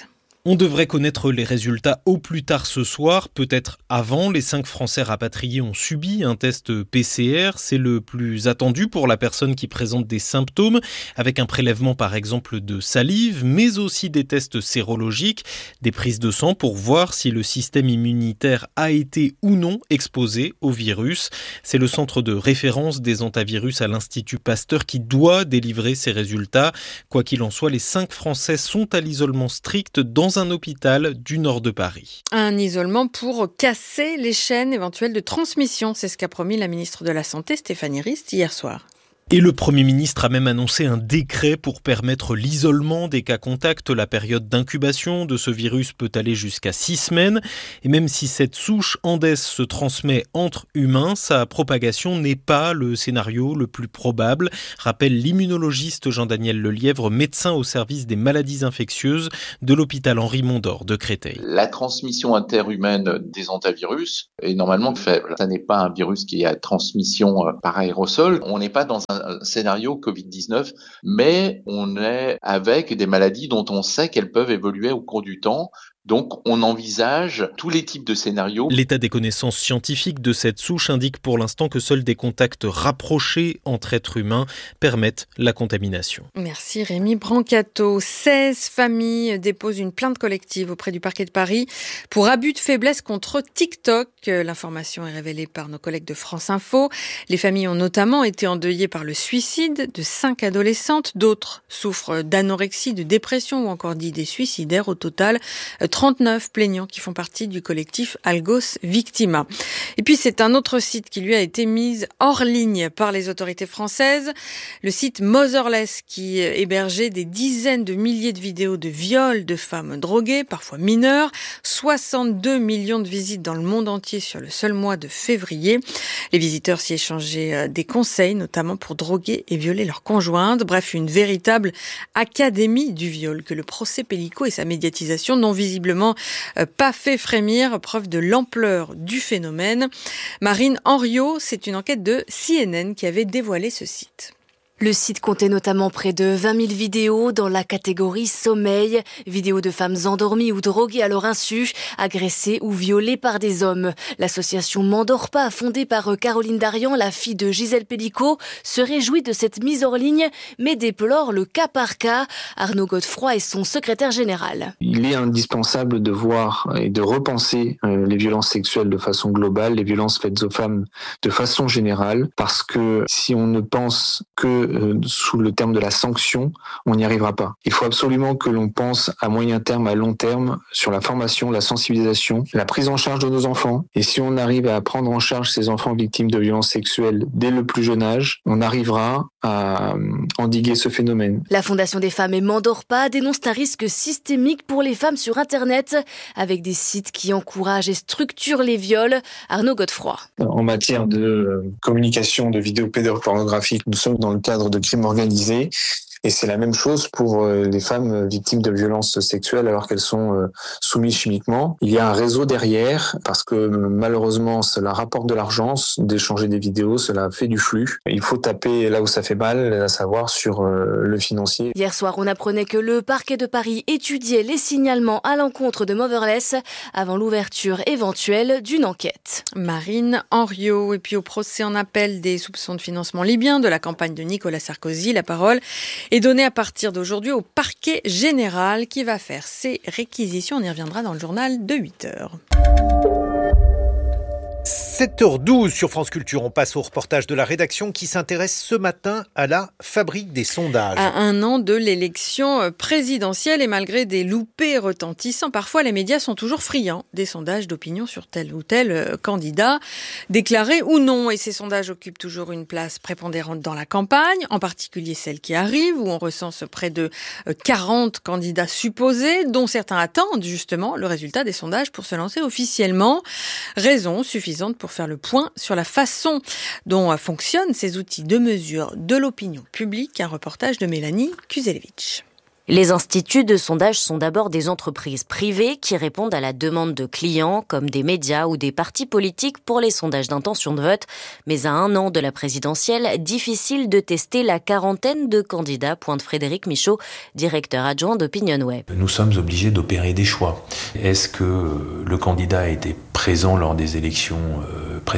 On devrait connaître les résultats au plus tard ce soir, peut-être avant. Les cinq Français rapatriés ont subi un test P C R. C'est le plus attendu pour la personne qui présente des symptômes, avec un prélèvement par exemple de salive, mais aussi des tests sérologiques, des prises de sang pour voir si le système immunitaire a été ou non exposé au virus. C'est le centre de référence des antivirus à l'Institut Pasteur qui doit délivrer ces résultats. Quoi qu'il en soit, les cinq Français sont à l'isolement strict dans un hôpital du nord de Paris. Un isolement pour casser les chaînes éventuelles de transmission, c'est ce qu'a promis la ministre de la Santé, Stéphanie Rist, hier soir. Et le Premier ministre a même annoncé un décret pour permettre l'isolement des cas contacts. La période d'incubation de ce virus peut aller jusqu'à six semaines. Et même si cette souche Andes se transmet entre humains, sa propagation n'est pas le scénario le plus probable, rappelle l'immunologiste Jean-Daniel Lelièvre, médecin au service des maladies infectieuses de l'hôpital Henri Mondor de Créteil. La transmission interhumaine des antivirus est normalement faible. Ça n'est pas un virus qui est à transmission par aérosol. On n'est pas dans un scénario covid dix-neuf, mais on est avec des maladies dont on sait qu'elles peuvent évoluer au cours du temps. Donc, on envisage tous les types de scénarios. L'état des connaissances scientifiques de cette souche indique pour l'instant que seuls des contacts rapprochés entre êtres humains permettent la contamination. Merci Rémi Brancato. seize familles déposent une plainte collective auprès du parquet de Paris pour abus de faiblesse contre TikTok. L'information est révélée par nos collègues de France Info. Les familles ont notamment été endeuillées par le suicide de cinq adolescentes. D'autres souffrent d'anorexie, de dépression ou encore d'idées suicidaires. Au total, trente-neuf plaignants qui font partie du collectif Algos Victima. Et puis c'est un autre site qui lui a été mis hors ligne par les autorités françaises, le site Motherless qui hébergeait des dizaines de milliers de vidéos de viols de femmes droguées, parfois mineures, soixante-deux millions de visites dans le monde entier sur le seul mois de février. Les visiteurs s'y échangeaient des conseils, notamment pour droguer et violer leurs conjointes. Bref, une véritable académie du viol que le procès Pellico et sa médiatisation n'ont visiblement pas fait frémir, preuve de l'ampleur du phénomène. Marine Henriot, c'est une enquête de C N N qui avait dévoilé ce site. Le site comptait notamment près de vingt mille vidéos dans la catégorie sommeil, vidéos de femmes endormies ou droguées à leur insu, agressées ou violées par des hommes. L'association M'endors pas, fondée par Caroline Darian, la fille de Gisèle Pellico, se réjouit de cette mise hors ligne, mais déplore le cas par cas. Arnaud Godefroy est son secrétaire général. Il est indispensable de voir et de repenser les violences sexuelles de façon globale, les violences faites aux femmes de façon générale, parce que si on ne pense que sous le terme de la sanction, on n'y arrivera pas. Il faut absolument que l'on pense à moyen terme, à long terme, sur la formation, la sensibilisation, la prise en charge de nos enfants. Et si on arrive à prendre en charge ces enfants victimes de violences sexuelles dès le plus jeune âge, on arrivera à endiguer ce phénomène. La Fondation des femmes et M'endors pas dénonce un risque systémique pour les femmes sur Internet, avec des sites qui encouragent et structurent les viols. Arnaud Godefroy. En matière de communication de vidéos pédopornographiques, nous sommes dans le cadre de crimes organisés. Et c'est la même chose pour les femmes victimes de violences sexuelles alors qu'elles sont soumises chimiquement. Il y a un réseau derrière parce que malheureusement cela rapporte de l'argent d'échanger des vidéos, cela fait du flux. Il faut taper là où ça fait mal, à savoir sur le financier. Hier soir, on apprenait que le parquet de Paris étudiait les signalements à l'encontre de Motherless avant l'ouverture éventuelle d'une enquête. Marine Henriot. Et puis au procès en appel des soupçons de financement libyen de la campagne de Nicolas Sarkozy, la parole est donnée à partir d'aujourd'hui au parquet général qui va faire ses réquisitions. On y reviendra dans le journal de huit heures. sept heures douze sur France Culture, on passe au reportage de la rédaction qui s'intéresse ce matin à la fabrique des sondages. À un an de l'élection présidentielle et malgré des loupés retentissants, parfois les médias sont toujours friands des sondages d'opinion sur tel ou tel candidat, déclaré ou non. Et ces sondages occupent toujours une place prépondérante dans la campagne, en particulier celle qui arrive, où on recense près de quarante candidats supposés, dont certains attendent justement le résultat des sondages pour se lancer officiellement. Raison suffisante pour faire le point sur la façon dont fonctionnent ces outils de mesure de l'opinion publique. Un reportage de Mélanie Kuzelevich. Les instituts de sondage sont d'abord des entreprises privées qui répondent à la demande de clients comme des médias ou des partis politiques pour les sondages d'intention de vote. Mais à un an de la présidentielle, difficile de tester la quarantaine de candidats, pointe Frédéric Michaud, directeur adjoint d'OpinionWay. Nous sommes obligés d'opérer des choix. Est-ce que le candidat a été présent lors des élections précédentes ?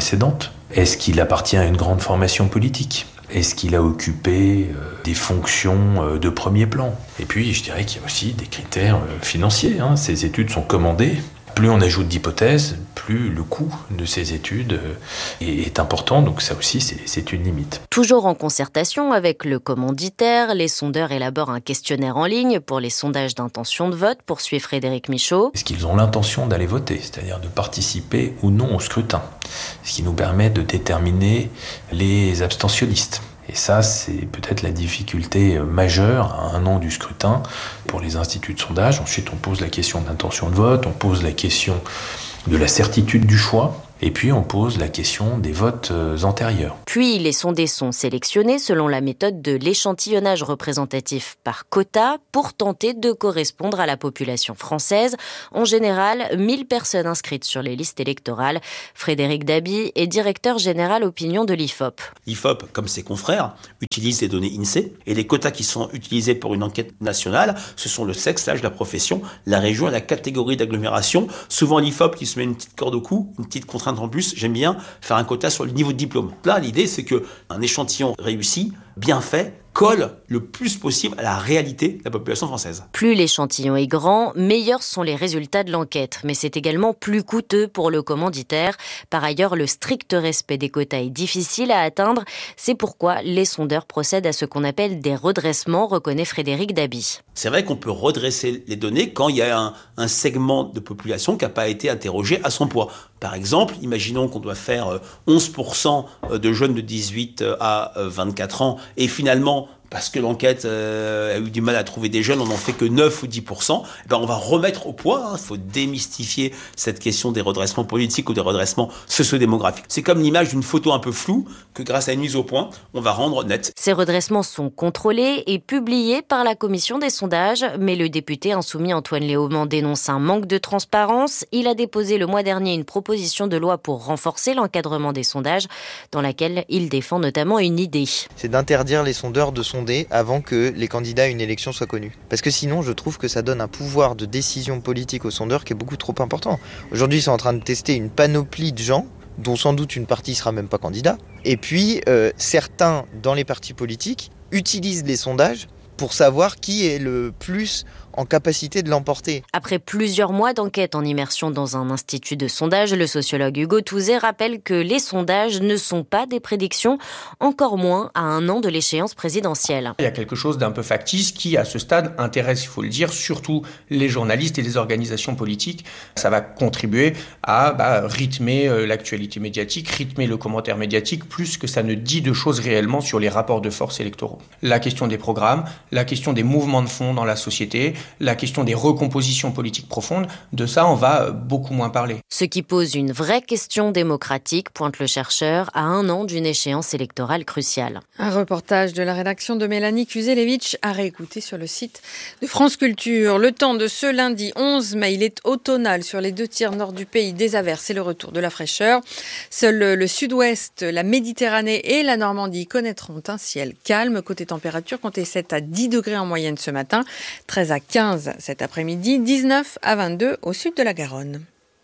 Est-ce qu'il appartient à une grande formation politique ? Est-ce qu'il a occupé euh, des fonctions euh, de premier plan ? Et puis, je dirais qu'il y a aussi des critères euh, financiers. Hein. Ces études sont commandées. Plus on ajoute d'hypothèses, plus le coût de ces études euh, est, est important. Donc ça aussi, c'est, c'est une limite. Toujours en concertation avec le commanditaire, les sondeurs élaborent un questionnaire en ligne pour les sondages d'intention de vote, poursuit Frédéric Michaud. Est-ce qu'ils ont l'intention d'aller voter, c'est-à-dire de participer ou non au scrutin ? Ce qui nous permet de déterminer les abstentionnistes. Et ça, c'est peut-être la difficulté majeure à un an du scrutin pour les instituts de sondage. Ensuite, on pose la question d'intention de vote, on pose la question de la certitude du choix. Et puis on pose la question des votes antérieurs. Puis les sondés sont sélectionnés selon la méthode de l'échantillonnage représentatif par quota pour tenter de correspondre à la population française. En général, mille personnes inscrites sur les listes électorales. Frédéric Dabi est directeur général opinion de l'I F O P. L'I F O P, comme ses confrères, utilise les données INSEE et les quotas qui sont utilisés pour une enquête nationale, ce sont le sexe, l'âge, la profession, la région et la catégorie d'agglomération. Souvent l'I F O P qui se met une petite corde au cou, une petite contrainte en plus, j'aime bien faire un quota sur le niveau de diplôme. Là, l'idée, c'est qu'un échantillon réussi, bien fait, colle le plus possible à la réalité de la population française. Plus l'échantillon est grand, meilleurs sont les résultats de l'enquête. Mais c'est également plus coûteux pour le commanditaire. Par ailleurs, le strict respect des quotas est difficile à atteindre. C'est pourquoi les sondeurs procèdent à ce qu'on appelle des redressements, reconnaît Frédéric Dabi. C'est vrai qu'on peut redresser les données quand il y a un, un segment de population qui n'a pas été interrogé à son poids. Par exemple, imaginons qu'on doit faire onze pour cent de jeunes de dix-huit à vingt-quatre ans et finalement, parce que l'enquête euh, a eu du mal à trouver des jeunes, on n'en fait que neuf ou dix pour cent, ben on va remettre au poids, il hein, faut démystifier cette question des redressements politiques ou des redressements sociodémographiques. C'est comme l'image d'une photo un peu floue que grâce à une mise au point, on va rendre nette. Ces redressements sont contrôlés et publiés par la commission des sondages, mais le député insoumis Antoine Léaumont dénonce un manque de transparence. Il a déposé le mois dernier une proposition de loi pour renforcer l'encadrement des sondages, dans laquelle il défend notamment une idée. C'est d'interdire les sondeurs de sonder avant que les candidats à une élection soient connus. Parce que sinon, je trouve que ça donne un pouvoir de décision politique aux sondeurs qui est beaucoup trop important. Aujourd'hui, ils sont en train de tester une panoplie de gens, dont sans doute une partie ne sera même pas candidat. Et puis, euh, certains, dans les partis politiques, utilisent les sondages pour savoir qui est le plus en capacité de l'emporter. Après plusieurs mois d'enquête en immersion dans un institut de sondage, le sociologue Hugo Touzet rappelle que les sondages ne sont pas des prédictions, encore moins à un an de l'échéance présidentielle. Il y a quelque chose d'un peu factice qui, à ce stade, intéresse, il faut le dire, surtout les journalistes et les organisations politiques. Ça va contribuer à bah, rythmer l'actualité médiatique, rythmer le commentaire médiatique, plus que ça ne dit de choses réellement sur les rapports de force électoraux. La question des programmes, la question des mouvements de fond dans la société, la question des recompositions politiques profondes, de ça on va beaucoup moins parler. Ce qui pose une vraie question démocratique, pointe le chercheur, à un an d'une échéance électorale cruciale. Un reportage de la rédaction de Mélanie Kuzelevitch à réécouter sur le site de France Culture. Le temps de ce lundi onze mai, il est automnal sur les deux tiers nord du pays, des averses et le retour de la fraîcheur. Seul le sud-ouest, la Méditerranée et la Normandie connaîtront un ciel calme. Côté température, comptez sept à dix degrés en moyenne ce matin, treize à quinze cet après-midi, dix-neuf à vingt-deux au sud de la Garonne.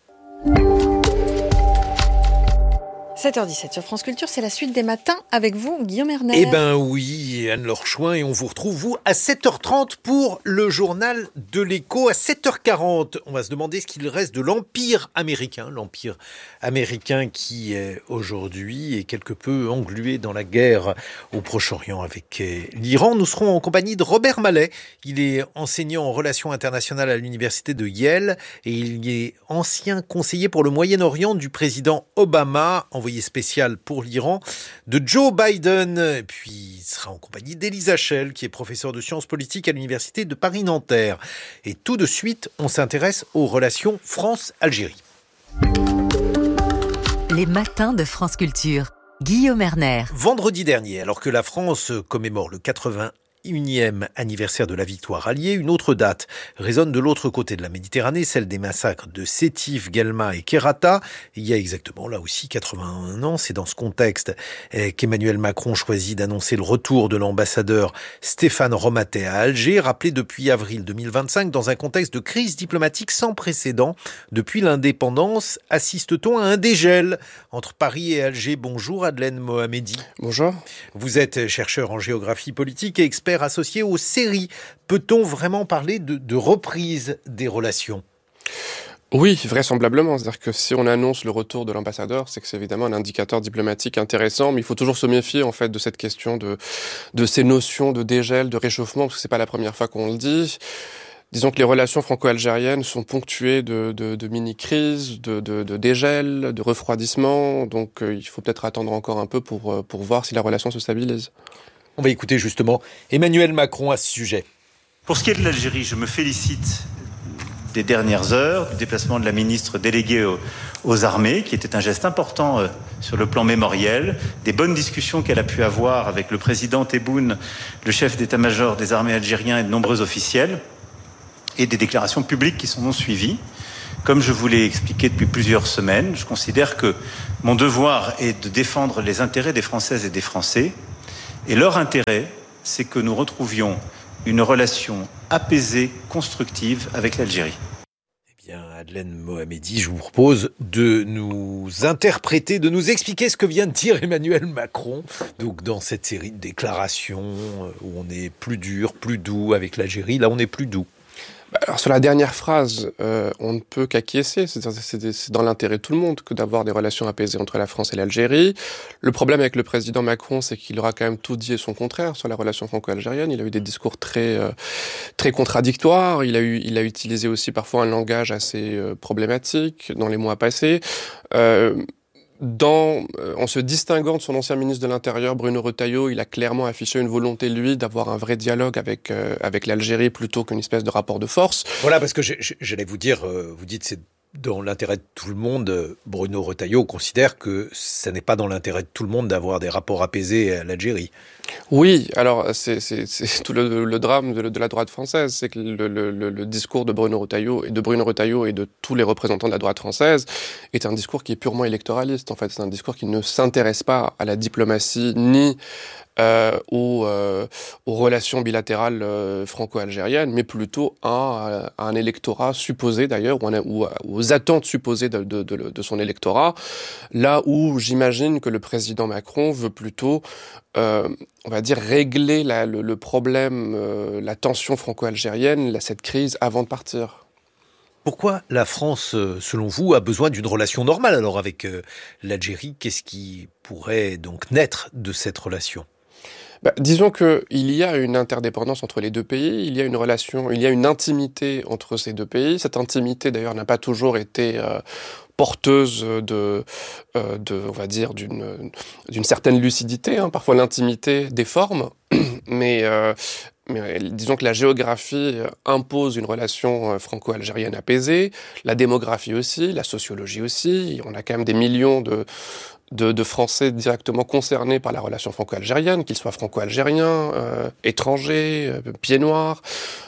sept heures dix-sept sur France Culture, c'est la suite des matins avec vous, Guillaume Erner. Eh ben oui, Anne-Laure Chouin, et on vous retrouve, vous, à sept heures trente pour le journal de l'Écho. À sept heures quarante, on va se demander ce qu'il reste de l'Empire américain, l'Empire américain qui, est, aujourd'hui, est quelque peu englué dans la guerre au Proche-Orient avec l'Iran. Nous serons en compagnie de Robert Mallet. Il est enseignant en relations internationales à l'université de Yale et il est ancien conseiller pour le Moyen-Orient du président Obama, envoyé spécial pour l'Iran, de Joe Biden. Et puis, il sera en compagnie d'Elisa Schell, qui est professeure de sciences politiques à l'université de Paris-Nanterre. Et tout de suite, on s'intéresse aux relations France-Algérie. Les matins de France Culture. Guillaume Erner. Vendredi dernier, alors que la France commémore le quatre-vingtième unième anniversaire de la victoire alliée. Une autre date résonne de l'autre côté de la Méditerranée, celle des massacres de Sétif, Guelma et Kerata. Il y a exactement là aussi quatre-vingt-un ans. C'est dans ce contexte qu'Emmanuel Macron choisit d'annoncer le retour de l'ambassadeur Stéphane Romatet à Alger, rappelé depuis avril deux mille vingt-cinq dans un contexte de crise diplomatique sans précédent. Depuis l'indépendance, assiste-t-on à un dégel entre Paris et Alger? Bonjour Adlène Mohamedi. Bonjour. Vous êtes chercheur en géographie politique et expert associé aux séries. Peut-on vraiment parler de, de reprise des relations ? Oui, vraisemblablement. C'est-à-dire que si on annonce le retour de l'ambassadeur, c'est que c'est évidemment un indicateur diplomatique intéressant, mais il faut toujours se méfier en fait de cette question de, de ces notions de dégel, de réchauffement, parce que c'est pas la première fois qu'on le dit. Disons que les relations franco-algériennes sont ponctuées de, de, de mini-crises, de, de, de dégel, de refroidissement, donc euh, il faut peut-être attendre encore un peu pour, pour voir si la relation se stabilise. On va écouter justement Emmanuel Macron à ce sujet. Pour ce qui est de l'Algérie, je me félicite des dernières heures, du déplacement de la ministre déléguée aux, aux armées, qui était un geste important euh, sur le plan mémoriel, des bonnes discussions qu'elle a pu avoir avec le président Tebboune, le chef d'état-major des armées algériens et de nombreux officiels, et des déclarations publiques qui s'en ont suivies. Comme je vous l'ai expliqué depuis plusieurs semaines, je considère que mon devoir est de défendre les intérêts des Françaises et des Français. Et leur intérêt, c'est que nous retrouvions une relation apaisée, constructive avec l'Algérie. Eh bien, Adlène Mohamedi, je vous propose de nous interpréter, de nous expliquer ce que vient de dire Emmanuel Macron. Donc, dans cette série de déclarations où on est plus dur, plus doux avec l'Algérie, là on est plus doux. Alors sur la dernière phrase, euh, on ne peut qu'acquiescer, c'est, c'est, c'est dans l'intérêt de tout le monde que d'avoir des relations apaisées entre la France et l'Algérie. Le problème avec le président Macron, c'est qu'il aura quand même tout dit et son contraire sur la relation franco-algérienne. Il a eu des discours très euh, très contradictoires, il a, eu, il a utilisé aussi parfois un langage assez euh, problématique dans les mois passés. Euh, Dans, euh, en se distinguant de son ancien ministre de l'Intérieur, Bruno Retailleau, il a clairement affiché une volonté, lui, d'avoir un vrai dialogue avec, euh, avec l'Algérie plutôt qu'une espèce de rapport de force. Voilà, parce que je, je, j'allais vous dire, euh, vous dites c'est dans l'intérêt de tout le monde. Bruno Retailleau considère que ce n'est pas dans l'intérêt de tout le monde d'avoir des rapports apaisés à l'Algérie. Oui, alors c'est, c'est, c'est tout le, le drame de, de la droite française, c'est que le, le, le discours de Bruno Retailleau et de Bruno Retailleau et de tous les représentants de la droite française est un discours qui est purement électoraliste. En fait, c'est un discours qui ne s'intéresse pas à la diplomatie ni euh, aux, euh, aux relations bilatérales euh, franco-algériennes, mais plutôt à, à un électorat supposé d'ailleurs, ou, un, ou aux attentes supposées de, de, de, de son électorat. Là où j'imagine que le président Macron veut plutôt Euh, on va dire, régler la, le, le problème, euh, la tension franco-algérienne, la, cette crise avant de partir. Pourquoi la France, selon vous, a besoin d'une relation normale alors avec euh, l'Algérie? Qu'est-ce qui pourrait donc naître de cette relation? Bah, disons qu'il y a une interdépendance entre les deux pays, il y a une relation, il y a une intimité entre ces deux pays. Cette intimité, d'ailleurs, n'a pas toujours été euh, porteuse de, euh, de, on va dire, d'une, d'une certaine lucidité. Hein. Parfois, l'intimité déforme, mais, euh, mais disons que la géographie impose une relation franco-algérienne apaisée, la démographie aussi, la sociologie aussi. On a quand même des millions de De, de Français directement concernés par la relation franco-algérienne, qu'ils soient franco-algériens, euh, étrangers, euh, pieds noirs.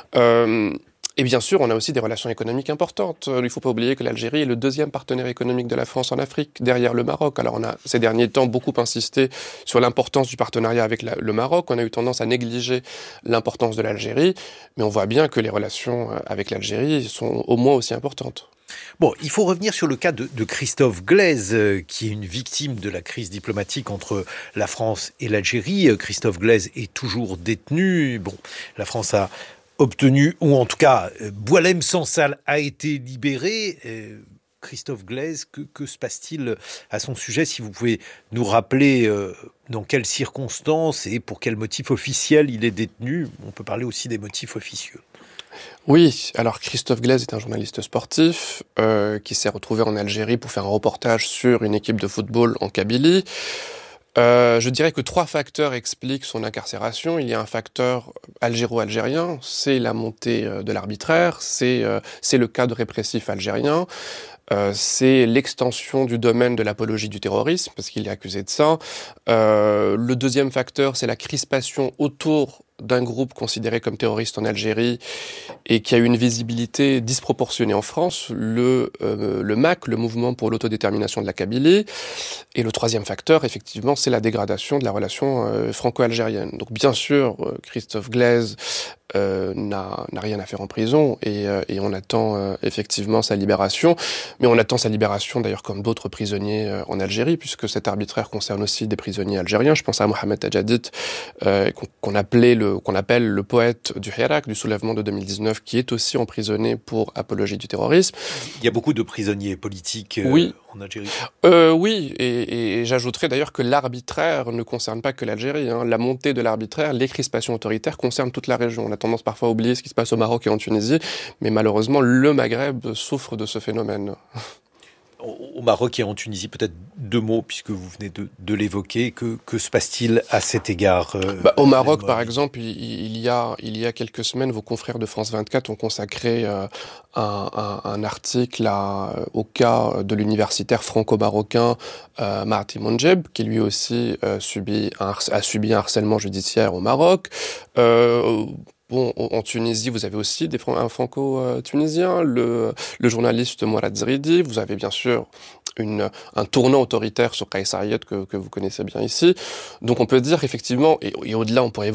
Euh, et bien sûr, on a aussi des relations économiques importantes. Il ne faut pas oublier que l'Algérie est le deuxième partenaire économique de la France en Afrique, derrière le Maroc. Alors on a ces derniers temps beaucoup insisté sur l'importance du partenariat avec la, le Maroc. On a eu tendance à négliger l'importance de l'Algérie, mais on voit bien que les relations avec l'Algérie sont au moins aussi importantes. Bon, il faut revenir sur le cas de, de Christophe Glaise, euh, qui est une victime de la crise diplomatique entre la France et l'Algérie. Euh, Christophe Glaise est toujours détenu. Bon, la France a obtenu, ou en tout cas, euh, Boualem Sansal a été libéré. Euh, Christophe Glaise, que, que se passe-t-il à son sujet? Si vous pouvez nous rappeler euh, dans quelles circonstances et pour quel motif officiel il est détenu. On peut parler aussi des motifs officieux. Oui, alors Christophe Glaise est un journaliste sportif euh, qui s'est retrouvé en Algérie pour faire un reportage sur une équipe de football en Kabylie. Euh, je dirais que trois facteurs expliquent son incarcération. Il y a un facteur algéro-algérien, c'est la montée de l'arbitraire, c'est, euh, c'est le cadre répressif algérien. Euh, c'est l'extension du domaine de l'apologie du terrorisme, parce qu'il est accusé de ça. Euh, le deuxième facteur, c'est la crispation autour d'un groupe considéré comme terroriste en Algérie et qui a eu une visibilité disproportionnée en France, le, euh, le M A C, le Mouvement pour l'autodétermination de la Kabylie. Et le troisième facteur, effectivement, c'est la dégradation de la relation euh, franco-algérienne. Donc bien sûr, euh, Christophe Glaise euh, n'a, n'a rien à faire en prison et, euh, et on attend euh, effectivement sa libération. Mais on attend sa libération d'ailleurs comme d'autres prisonniers euh, en Algérie, puisque cet arbitraire concerne aussi des prisonniers algériens. Je pense à Mohamed Tajadid, euh, qu'on, qu'on, appelait le, qu'on appelle le poète du Hirak, du soulèvement de deux mille dix-neuf, qui est aussi emprisonné pour apologie du terrorisme. Il y a beaucoup de prisonniers politiques euh, oui. en Algérie. Euh, oui, et, et j'ajouterais d'ailleurs que l'arbitraire ne concerne pas que l'Algérie. Hein. La montée de l'arbitraire, les crispations autoritaires concernent toute la région. On a tendance parfois à oublier ce qui se passe au Maroc et en Tunisie, mais malheureusement, le Maghreb souffre de ce phénomène. Au Maroc et en Tunisie, peut-être deux mots, puisque vous venez de, de l'évoquer. Que, que se passe-t-il à cet égard euh, bah, Au Maroc, par exemple, il, il, y a, il y a quelques semaines, vos confrères de France vingt-quatre ont consacré euh, un, un, un article à, au cas de l'universitaire franco-marocain euh, Marti Monjeb, qui lui aussi euh, subit un, a subi un harcèlement judiciaire au Maroc. Euh, Bon, en Tunisie, vous avez aussi des, un franco-tunisien, le, le journaliste Mourad Zridi. Vous avez bien sûr une, un tournant autoritaire sur Kais Saied que, que vous connaissez bien ici. Donc on peut dire effectivement, et, et au-delà, on pourrait